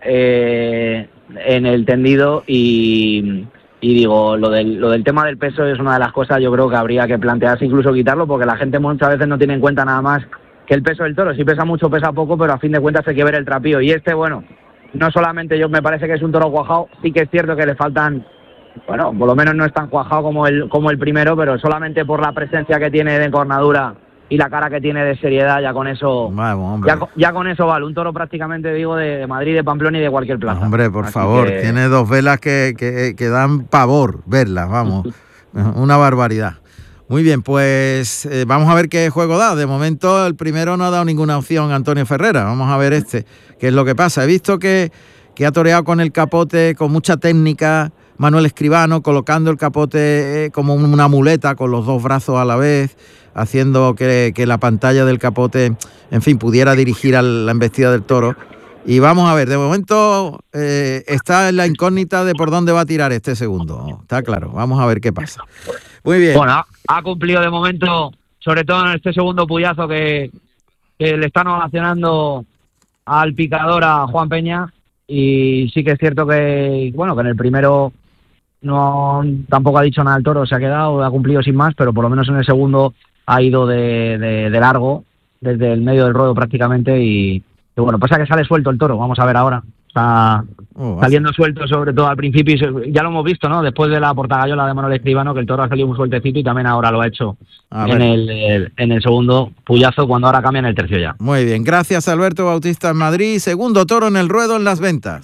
en el tendido, y digo, lo del tema del peso es una de las cosas, yo creo que habría que plantearse incluso quitarlo, porque la gente muchas veces no tiene en cuenta nada más que el peso del toro. Si pesa mucho, pesa poco, pero a fin de cuentas hay que ver el trapío. Y bueno, no solamente me parece que es un toro cuajado, sí que es cierto que le faltan, bueno, por lo menos no es tan cuajado como el primero, pero solamente por la presencia que tiene de encornadura y la cara que tiene de seriedad, ya con eso, ya con eso vale. Un toro prácticamente, digo, de Madrid, de Pamplona y de cualquier plaza. Hombre, por favor, tiene dos velas que dan pavor verlas, vamos, una barbaridad. Muy bien, pues vamos a ver qué juego da. De momento el primero no ha dado ninguna opción a Antonio Ferrera. Vamos a ver qué es lo que pasa. He visto que ha toreado con el capote con mucha técnica Manuel Escribano, colocando el capote como una muleta con los dos brazos a la vez, haciendo que la pantalla del capote, en fin, pudiera dirigir a la embestida del toro. Y vamos a ver, de momento está en la incógnita de por dónde va a tirar este segundo. Está claro, vamos a ver qué pasa. Muy bien. Bueno, ha cumplido de momento, sobre todo en este segundo puyazo que le están ovacionando al picador, a Juan Peña. Y sí que es cierto que, bueno, que en el primero tampoco ha dicho nada el toro, se ha quedado, ha cumplido sin más, pero por lo menos en el segundo ha ido de largo, desde el medio del ruedo prácticamente, y bueno, pasa que sale suelto el toro. Vamos a ver ahora Está saliendo suelto, sobre todo al principio, y ya lo hemos visto, ¿no? Después de la portagayola de Manuel Escribano, que el toro ha salido muy sueltecito y también ahora lo ha hecho en el segundo puyazo, cuando ahora cambia en el tercio ya. Muy bien, gracias Alberto Bautista en Madrid. Segundo toro en el ruedo en las ventas.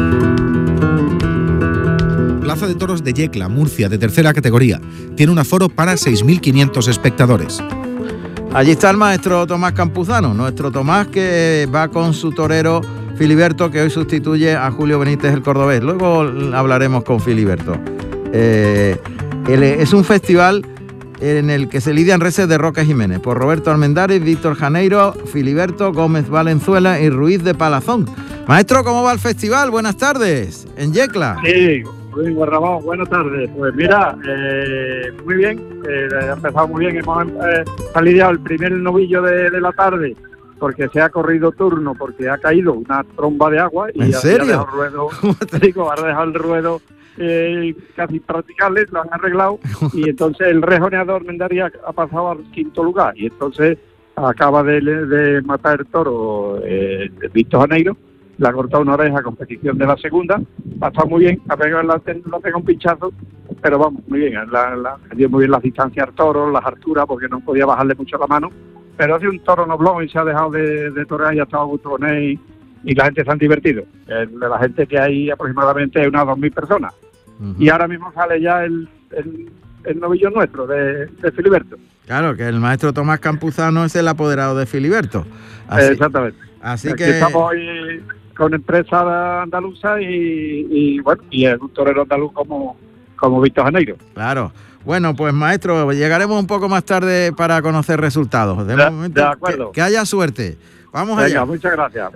Plaza de Toros de Yecla, Murcia, de tercera categoría. Tiene un aforo para 6.500 espectadores. Allí está el maestro Tomás Campuzano, nuestro Tomás, que va con su torero Filiberto, que hoy sustituye a Julio Benítez el cordobés. Luego hablaremos con Filiberto. Es un festival en el que se lidian reses de Roque Jiménez por Roberto Almendares, Víctor Janeiro, Filiberto, Gómez Valenzuela y Ruiz de Palazón. Maestro, ¿cómo va el festival? Buenas tardes, en Yecla. Sí, muy bien, Guarramón, buenas tardes. Pues mira, muy bien, ha empezado muy bien. Hemos lidiado el primer novillo de la tarde, porque se ha corrido turno, porque ha caído una tromba de agua y ¿En serio? Ha dejado el ruedo, ha dejado el ruedo casi practicable, lo han arreglado, y entonces el rejoneador Mendaria ha pasado al quinto lugar, y entonces acaba de matar el toro Víctor Janeiro, le ha cortado una oreja a competición de la segunda, ha estado muy bien, ha pegado un pinchazo, pero vamos, muy bien, dio muy bien las distancias al toro, las alturas, porque no podía bajarle mucho la mano, pero hace un toro noblón y se ha dejado de torear y ha estado a gusto con él, y la gente se han divertido. De la gente que hay aproximadamente unas 2.000 personas. Y ahora mismo sale ya el novillo nuestro, de Filiberto. Claro, que el maestro Tomás Campuzano es el apoderado de Filiberto. Exactamente. Así Aquí que estamos hoy con empresa andaluza y bueno, y es un torero andaluz como Víctor Janeiro. Claro. Bueno, pues maestro, llegaremos un poco más tarde para conocer resultados. De acuerdo. Que haya suerte. Vamos Venga, allá. Muchas gracias.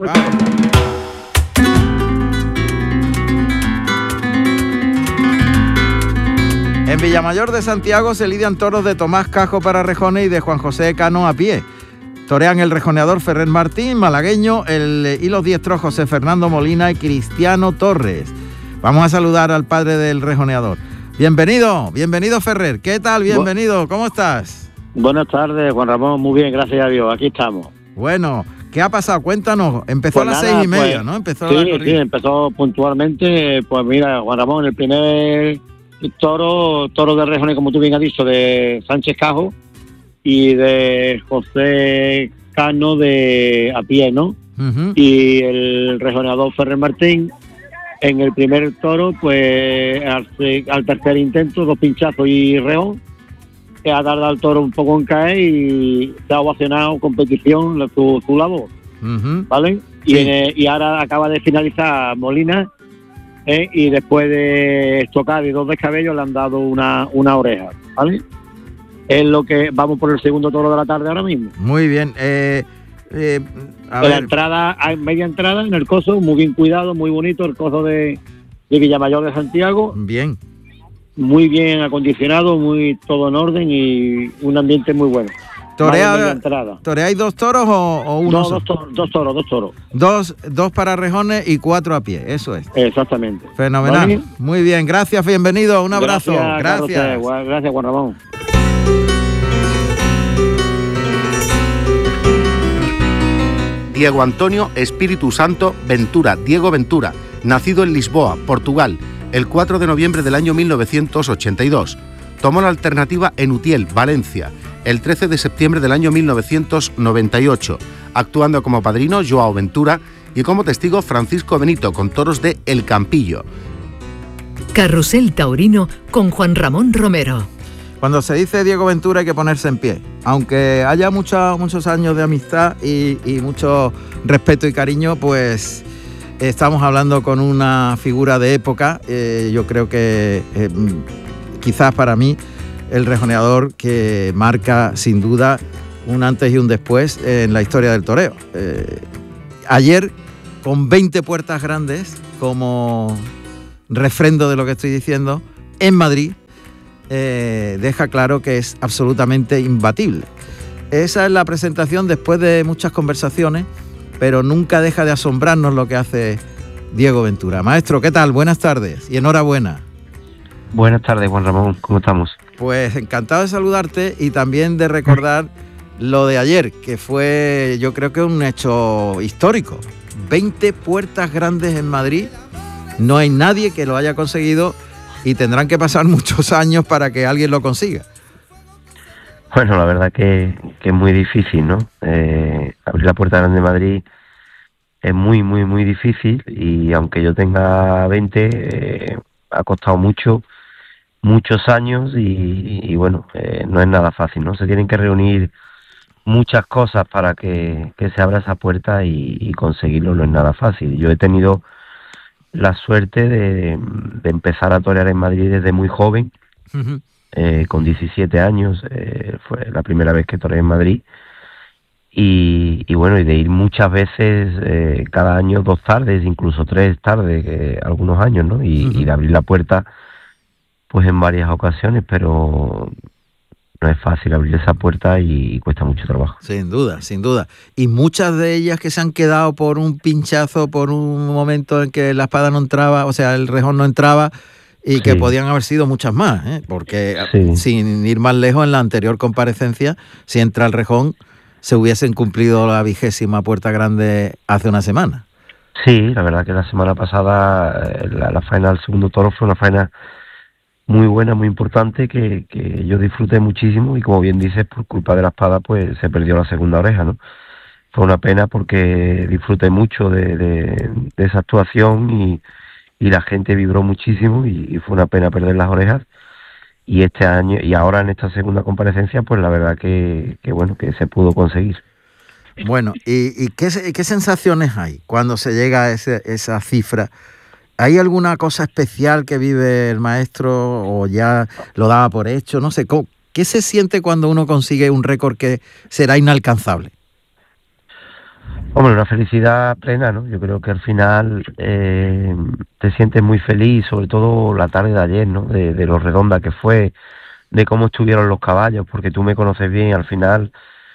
En Villamayor de Santiago se lidian toros de Tomás Cajo para rejones y de Juan José Cano a pie. Torean el rejoneador Ferrer Martín, malagueño, y los diestros José Fernando Molina y Cristiano Torres. Vamos a saludar al padre del rejoneador. Bienvenido Ferrer. ¿Qué tal? Bienvenido. ¿Cómo estás? Buenas tardes, Juan Ramón. Muy bien, gracias a Dios. Aquí estamos. Bueno, ¿qué ha pasado? Cuéntanos. Empezó Pues a las nada, 6:30, pues, ¿no? Empezó sí, la corrida. Sí, empezó puntualmente. Pues mira, Juan Ramón, el primer toro de rejones, como tú bien has dicho, de Sánchez Cajo y de José Cano de a pie, ¿no? Y el rejoneador Ferrer Martín. En el primer toro, pues al tercer intento, 2 pinchazos y rejón, que ha tardado el toro un poco en caer y se ha ovacionado competición su labor, ¿vale? Sí. Y ahora acaba de finalizar Molina, y después de estocar y 2 descabellos le han dado una oreja, ¿vale? Es lo que vamos por el segundo toro de la tarde ahora mismo. Muy bien. La entrada, hay media entrada en el coso, muy bien cuidado, muy bonito, el coso de Villamayor de Santiago. Bien. Muy bien acondicionado, muy todo en orden y un ambiente muy bueno. ¿Toreáis 2 toros o uno? No, dos toros. Dos para rejones y 4 a pie, eso es. Exactamente. Fenomenal. ¿Vale? Muy bien, gracias, bienvenido, un abrazo. Gracias, Juan Ramón. Diego Antonio Espíritu Santo Ventura, Diego Ventura, nacido en Lisboa, Portugal, el 4 de noviembre del año 1982. Tomó la alternativa en Utiel, Valencia, el 13 de septiembre del año 1998, actuando como padrino Joao Ventura y como testigo Francisco Benito con toros de El Campillo. Carrusel Taurino con Juan Ramón Romero. Cuando se dice Diego Ventura hay que ponerse en pie. Aunque haya muchos años de amistad y mucho respeto y cariño, pues estamos hablando con una figura de época. Yo creo que quizás para mí el rejoneador que marca sin duda un antes y un después en la historia del toreo. Ayer, con 20 puertas grandes, como refrendo de lo que estoy diciendo, en Madrid, deja claro que es absolutamente imbatible. Esa es la presentación después de muchas conversaciones, pero nunca deja de asombrarnos lo que hace Diego Ventura. Maestro, ¿qué tal? Buenas tardes y enhorabuena. Buenas tardes, Juan Ramón, ¿cómo estamos? Pues encantado de saludarte y también de recordar lo de ayer, que fue, yo creo que un hecho histórico. 20 puertas grandes en Madrid. No hay nadie que lo haya conseguido y tendrán que pasar muchos años para que alguien lo consiga. Bueno, la verdad que es muy difícil, ¿no? Abrir la puerta grande de Madrid es muy, muy, muy difícil, y aunque yo tenga 20, ha costado muchos años y bueno, no es nada fácil, ¿no? Se tienen que reunir muchas cosas para que se abra esa puerta y conseguirlo no es nada fácil. Yo he tenido la suerte de empezar a torear en Madrid desde muy joven. Uh-huh. Con 17 años fue la primera vez que toreé en Madrid y bueno, y de ir muchas veces cada año 2 tardes, incluso 3 tardes, algunos años, ¿no? Y de abrir la puerta pues en varias ocasiones, pero no es fácil abrir esa puerta y cuesta mucho trabajo. Sin duda, sin duda. Y muchas de ellas que se han quedado por un pinchazo, por un momento en que la espada no entraba, o sea, el rejón no entraba, y que podían haber sido muchas más, porque sin ir más lejos, en la anterior comparecencia, si entra el rejón, se hubiesen cumplido la 20ª puerta grande hace una semana. Sí, la verdad que la semana pasada la faena del segundo toro fue una faena muy buena, muy importante, que yo disfruté muchísimo, y como bien dices, por culpa de la espada pues se perdió la segunda oreja, ¿no? Fue una pena porque disfruté mucho de esa actuación y la gente vibró muchísimo y fue una pena perder las orejas. Y este año, y ahora en esta segunda comparecencia, pues la verdad que bueno, que se pudo conseguir. Bueno, ¿y qué sensaciones hay cuando se llega a esa cifra? ¿Hay alguna cosa especial que vive el maestro o ya lo daba por hecho? No sé, ¿qué se siente cuando uno consigue un récord que será inalcanzable? Hombre, una felicidad plena, ¿no? Yo creo que al final te sientes muy feliz, sobre todo la tarde de ayer, ¿no? De lo redonda que fue, de cómo estuvieron los caballos, porque tú me conoces bien, al final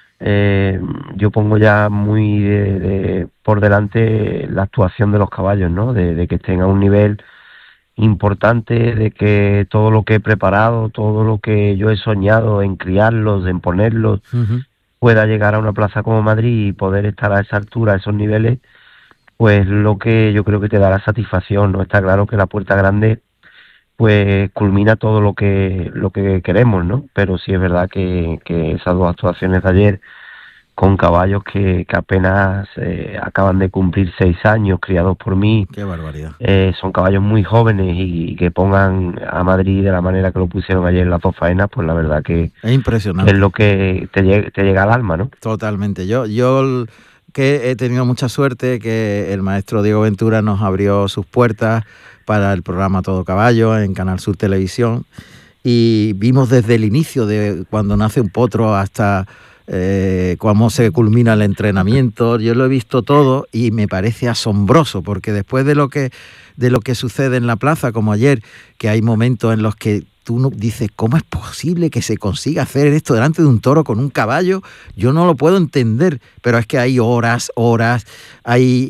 yo pongo ya muy por delante la actuación de los caballos, ¿no? De que estén a un nivel importante, de que todo lo que he preparado, todo lo que yo he soñado en criarlos, en ponerlos, pueda llegar a una plaza como Madrid y poder estar a esa altura, a esos niveles, pues lo que yo creo que te da la satisfacción, ¿no? Está claro que la puerta grande pues culmina todo lo que queremos, ¿no? Pero sí es verdad que esas 2 actuaciones de ayer con caballos que apenas acaban de cumplir 6 años, criados por mí. ¡Qué barbaridad! Son caballos muy jóvenes y que pongan a Madrid de la manera que lo pusieron ayer en las 2 faenas, pues la verdad que es impresionante. Es lo que te llega al alma, ¿no? Totalmente. Yo que he tenido mucha suerte que el maestro Diego Ventura nos abrió sus puertas para el programa Todo Caballo en Canal Sur Televisión, y vimos desde el inicio de cuando nace un potro hasta cómo se culmina el entrenamiento. Yo lo he visto todo y me parece asombroso, porque después de lo que sucede en la plaza, como ayer, que hay momentos en los que tú dices, ¿cómo es posible que se consiga hacer esto delante de un toro con un caballo? Yo no lo puedo entender, pero es que hay horas, hay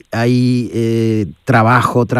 trabajo,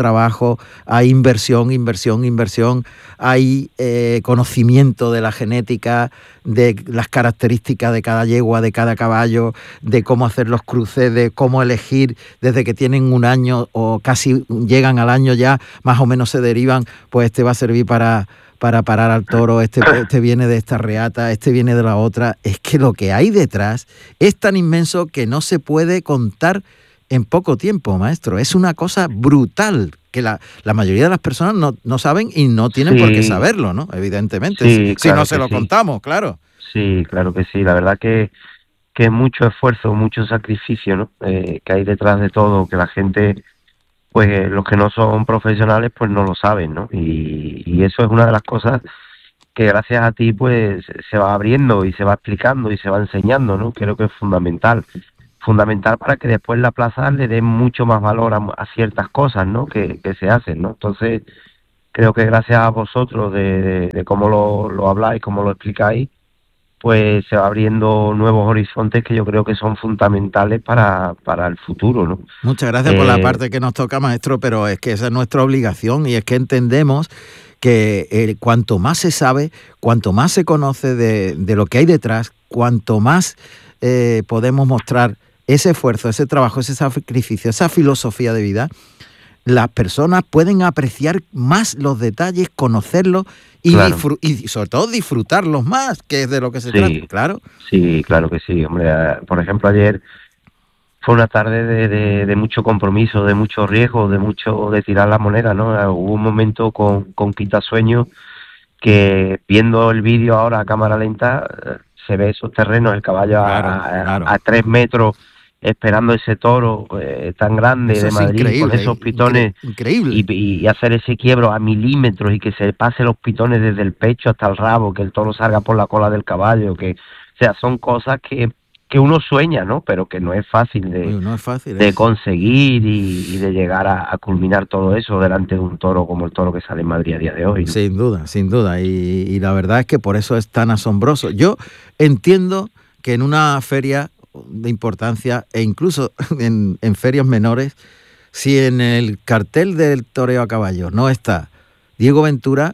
hay inversión, hay conocimiento de la genética, de las características de cada yegua, de cada caballo, de cómo hacer los cruces, de cómo elegir desde que tienen un año o casi llegan al año ya, más o menos se derivan, pues este va a servir para parar al toro, este viene de esta reata, este viene de la otra. Es que lo que hay detrás es tan inmenso que no se puede contar en poco tiempo, maestro. Es una cosa brutal que la mayoría de las personas no saben y no tienen por qué saberlo, ¿no? Evidentemente, si no se lo contamos, claro. Sí, claro que sí. La verdad que es mucho esfuerzo, mucho sacrificio, ¿no? Que hay detrás de todo, que la gente, pues los que no son profesionales, pues no lo saben, ¿no? Y eso es una de las cosas que gracias a ti, pues se va abriendo y se va explicando y se va enseñando, ¿no? Creo que es fundamental para que después la plaza le dé mucho más valor a ciertas cosas, ¿no? Que se hacen, ¿no? Entonces, creo que gracias a vosotros de cómo lo habláis, cómo lo explicáis, pues se va abriendo nuevos horizontes que yo creo que son fundamentales para el futuro, ¿no? Muchas gracias por la parte que nos toca, maestro, pero es que esa es nuestra obligación, y es que entendemos que cuanto más se sabe, cuanto más se conoce de lo que hay detrás, cuanto más podemos mostrar ese esfuerzo, ese trabajo, ese sacrificio, esa filosofía de vida, las personas pueden apreciar más los detalles, conocerlos y, Claro. y sobre todo disfrutarlos más, que es de lo que se trata, claro. Sí, claro que sí, hombre. Por ejemplo, ayer fue una tarde de mucho compromiso, de mucho riesgo, de tirar la moneda, ¿no? Hubo un momento con Quitasueño que, viendo el vídeo ahora a cámara lenta, se ve esos terrenos, el caballo a 3 metros esperando ese toro tan grande Eso de es Madrid, increíble, con esos pitones, increíble. y hacer ese quiebro a milímetros y que se pase los pitones desde el pecho hasta el rabo, que el toro salga por la cola del caballo, o sea, son cosas que uno sueña, ¿no? Pero que no es fácil No es fácil. de conseguir y de llegar a culminar todo eso delante de un toro como el toro que sale en Madrid a día de hoy, ¿no? Sin duda, sin duda. Y la verdad es que por eso es tan asombroso. Yo entiendo que en una feria de importancia, e incluso en ferias menores, si en el cartel del toreo a caballo no está Diego Ventura,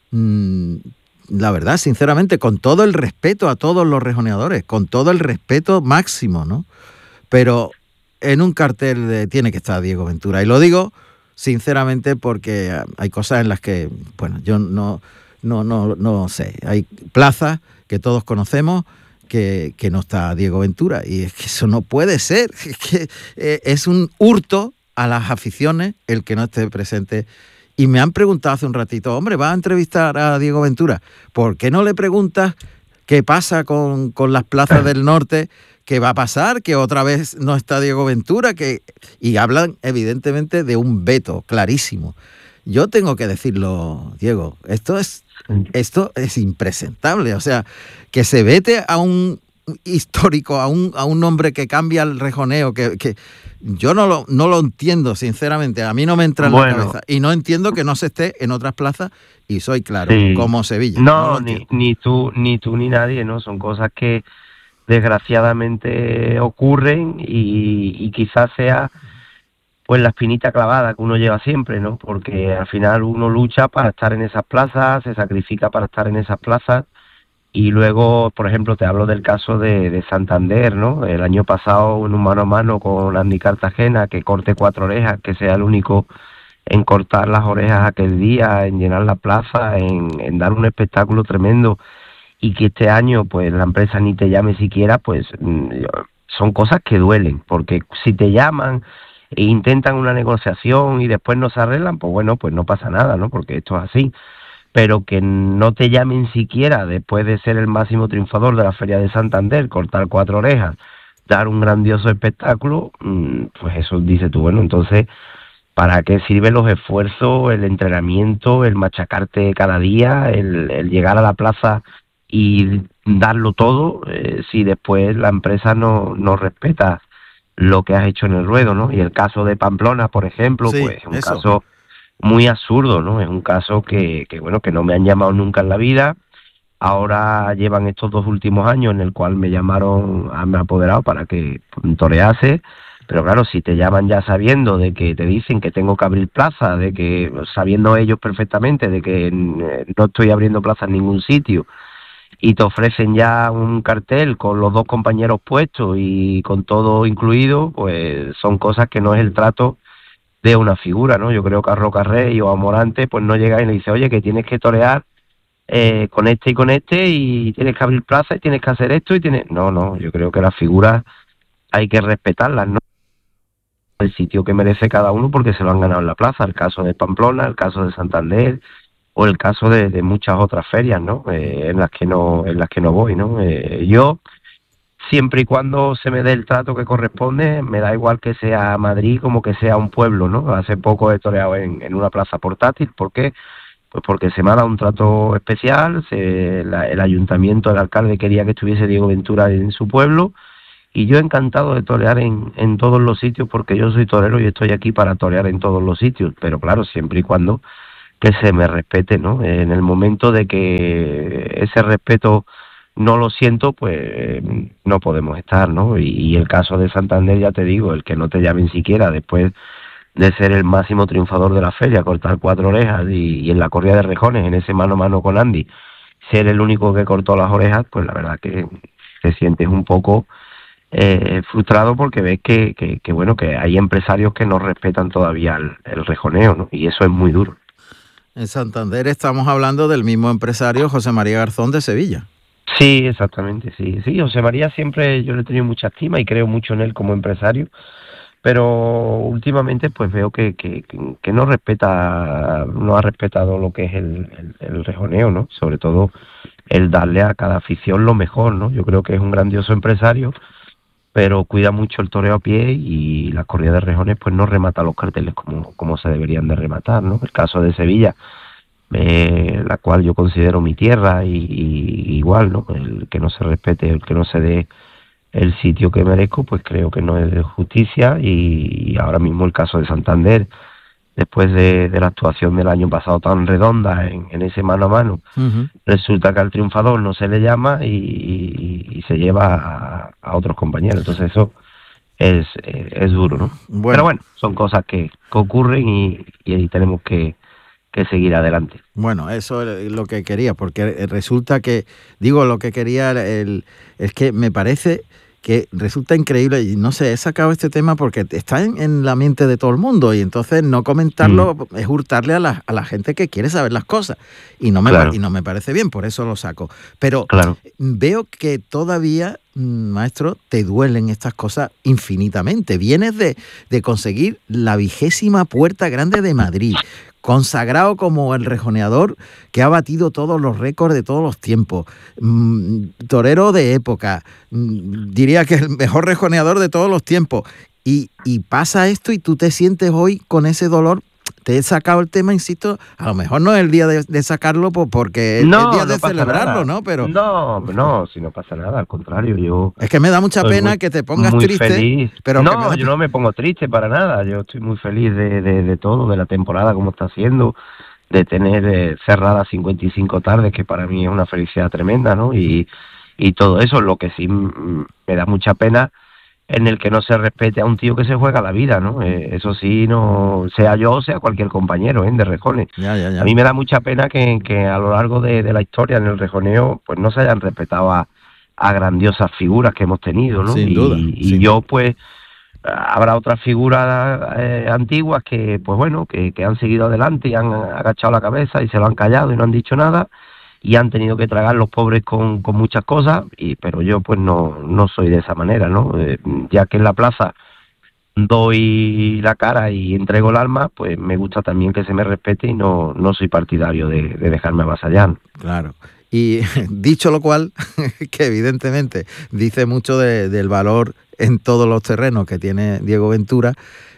la verdad, sinceramente, con todo el respeto a todos los rejoneadores, con todo el respeto máximo, ¿no? Pero en un cartel tiene que estar Diego Ventura. Y lo digo sinceramente porque hay cosas en las que, bueno, yo no sé. Hay plazas que todos conocemos que no está Diego Ventura. Y es que eso no puede ser. Es que es un hurto a las aficiones el que no esté presente. Y me han preguntado hace un ratito, hombre, ¿vas a entrevistar a Diego Ventura? ¿Por qué no le preguntas qué pasa con las plazas del norte? ¿Qué va a pasar? Que otra vez no está Diego Ventura. Y hablan evidentemente de un veto clarísimo. Yo tengo que decirlo, Diego, esto es impresentable. O sea, que se vete a un histórico, a un hombre que cambia el rejoneo, que yo no lo entiendo, sinceramente. A mí no me entra en la cabeza. Y no entiendo que no se esté en otras plazas, y soy claro, como Sevilla. No, ni tú ni nadie, ¿no? Son cosas que desgraciadamente ocurren y quizás sea pues la espinita clavada que uno lleva siempre, ¿no? Porque al final uno lucha para estar en esas plazas, se sacrifica para estar en esas plazas. Y luego, por ejemplo, te hablo del caso de Santander, ¿no? El año pasado, en un mano a mano con Andy Cartagena, que corte 4 orejas, que sea el único en cortar las orejas aquel día, en llenar la plaza, en dar un espectáculo tremendo, y que este año, pues, la empresa ni te llame siquiera, pues, son cosas que duelen, porque si te llaman e intentan una negociación y después no se arreglan, pues bueno, pues no pasa nada, ¿no? Porque esto es así. Pero que no te llamen siquiera después de ser el máximo triunfador de la Feria de Santander, cortar 4 orejas, dar un grandioso espectáculo, pues eso dice tú, bueno, entonces, ¿para qué sirven los esfuerzos, el entrenamiento, el machacarte cada día, el llegar a la plaza y darlo todo, si después la empresa no respeta lo que has hecho en el ruedo, ¿no? Y el caso de Pamplona, por ejemplo, sí, pues es un caso muy absurdo, ¿no? Es un caso que bueno, que no me han llamado nunca en la vida. Ahora llevan estos 2 últimos años en el cual me llamaron, me apoderado para que torease, pero claro, si te llaman ya sabiendo de que te dicen que tengo que abrir plaza, de que sabiendo ellos perfectamente de que no estoy abriendo plaza en ningún sitio, y te ofrecen ya un cartel con los 2 compañeros puestos y con todo incluido, pues son cosas que no es el trato de una figura, ¿no? Yo creo que a Rocarrey o a Morante pues no llega y le dice, oye, que tienes que torear con este y tienes que abrir plaza y tienes que hacer esto y tienes... No, yo creo que las figuras hay que respetarlas, ¿no? El sitio que merece cada uno porque se lo han ganado en la plaza, el caso de Pamplona, el caso de Santander o el caso de muchas otras ferias, ¿no? En las que no voy, ¿no? Yo, siempre y cuando se me dé el trato que corresponde, me da igual que sea Madrid como que sea un pueblo, ¿no? Hace poco he toreado en una plaza portátil. ¿Por qué? Pues porque se me ha dado un trato especial, el ayuntamiento, el alcalde quería que estuviese Diego Ventura en su pueblo, y yo encantado de torear en todos los sitios, porque yo soy torero y estoy aquí para torear en todos los sitios, pero claro, siempre y cuando que se me respete, ¿no? En el momento de que ese respeto no lo siento, pues no podemos estar, ¿no? Y el caso de Santander, ya te digo, el que no te llamen siquiera después de ser el máximo triunfador de la feria, cortar 4 orejas y en la corrida de rejones, en ese mano a mano con Andy, ser el único que cortó las orejas, pues la verdad que te sientes un poco frustrado porque ves que bueno, que hay empresarios que no respetan todavía el rejoneo, ¿no? Y eso es muy duro. En Santander estamos hablando del mismo empresario, José María Garzón, de Sevilla. Sí, exactamente, sí. José María siempre yo le he tenido mucha estima y creo mucho en él como empresario, pero últimamente pues veo que no ha respetado lo que es el rejoneo, ¿no? Sobre todo el darle a cada afición lo mejor, ¿no? Yo creo que es un grandioso empresario, pero cuida mucho el toreo a pie y las corridas de rejones pues no remata los carteles como se deberían de rematar, ¿no? El caso de Sevilla, la cual yo considero mi tierra, y igual, ¿no? El que no se respete, el que no se dé el sitio que merezco, pues creo que no es de justicia. Y ahora mismo el caso de Santander, después de la actuación del año pasado tan redonda en ese mano a mano, resulta que al triunfador no se le llama y se lleva a otros compañeros. Entonces eso es duro, ¿no? Bueno. Pero bueno, son cosas que ocurren y tenemos que seguir adelante. Bueno, eso es lo que quería, porque resulta que, lo que quería es que me parece que resulta increíble, y no sé, he sacado este tema porque está en la mente de todo el mundo, y entonces no comentarlo es hurtarle a la gente que quiere saber las cosas, y no me parece bien, por eso lo saco. Pero veo que todavía, maestro, te duelen estas cosas infinitamente. Vienes de conseguir la 20ª Puerta Grande de Madrid, consagrado como el rejoneador que ha batido todos los récords de todos los tiempos, torero de época, diría que el mejor rejoneador de todos los tiempos, y pasa esto y tú te sientes hoy con ese dolor. Te he sacado el tema, insisto, a lo mejor no es el día de sacarlo porque es el día de celebrarlo, ¿no? Pero no, si no pasa nada, al contrario, es que me da mucha pena que te pongas muy triste. Feliz. Pero yo no me pongo triste para nada, yo estoy muy feliz de todo, de la temporada como está haciendo, de tener cerradas 55 tardes, que para mí es una felicidad tremenda, ¿no? Y todo eso. Lo que sí me da mucha pena en el que no se respete a un tío que se juega la vida, ¿no? Eso sí, no sea yo o sea cualquier compañero de rejones. Ya. A mí me da mucha pena que a lo largo de la historia en el rejoneo pues no se hayan respetado a grandiosas figuras que hemos tenido, ¿no? Sin duda. Y yo pues habrá otras figuras antiguas que pues bueno, que han seguido adelante y han agachado la cabeza y se lo han callado y no han dicho nada, y han tenido que tragar los pobres con muchas cosas, pero yo pues no soy de esa manera, ¿no? Ya que en la plaza doy la cara y entrego el alma, pues me gusta también que se me respete, y no soy partidario de dejarme avasallar. Claro. Y dicho lo cual, que evidentemente dice mucho del valor en todos los terrenos que tiene Diego Ventura,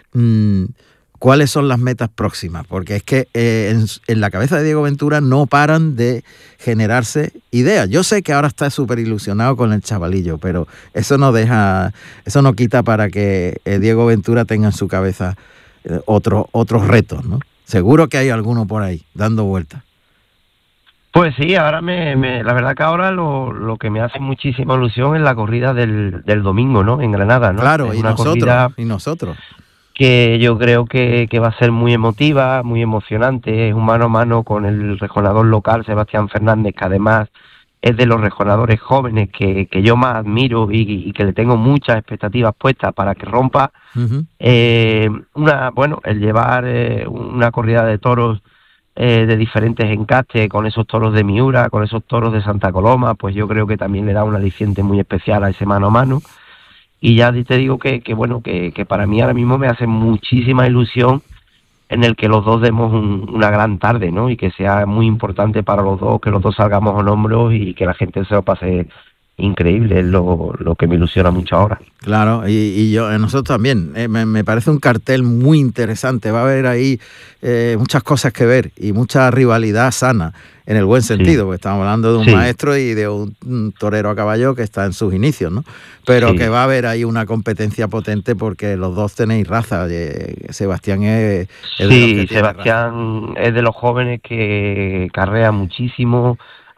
¿cuáles son las metas próximas? Porque es que en la cabeza de Diego Ventura no paran de generarse ideas. Yo sé que ahora está súper ilusionado con el chavalillo, pero eso no quita para que Diego Ventura tenga en su cabeza otros retos, ¿no? Seguro que hay alguno por ahí dando vueltas. Pues sí, ahora la verdad que ahora lo que me hace muchísima ilusión es la corrida del domingo, ¿no? En Granada, ¿no? Claro, es y nosotros. Que yo creo que va a ser muy emotiva, muy emocionante. Es un mano a mano con el rejonador local, Sebastián Fernández, que además es de los rejonadores jóvenes que yo más admiro y que le tengo muchas expectativas puestas para que rompa. El llevar una corrida de toros de diferentes encastes, con esos toros de Miura, con esos toros de Santa Coloma, pues yo creo que también le da un aliciente muy especial a ese mano a mano. Y ya te digo que para mí ahora mismo me hace muchísima ilusión en el que los dos demos una gran tarde, ¿no? Y que sea muy importante para los dos, que los dos salgamos en hombros y que la gente se lo pase increíble. Es lo que me ilusiona mucho ahora. Claro, y nosotros también. Me parece un cartel muy interesante. Va a haber ahí muchas cosas que ver y mucha rivalidad sana, en el buen sentido, porque estamos hablando de un maestro y de un torero a caballo que está en sus inicios, ¿no? Pero que va a haber ahí una competencia potente porque los dos tenéis raza. Sebastián es de los que Sebastián es de los jóvenes que carrea muchísimo,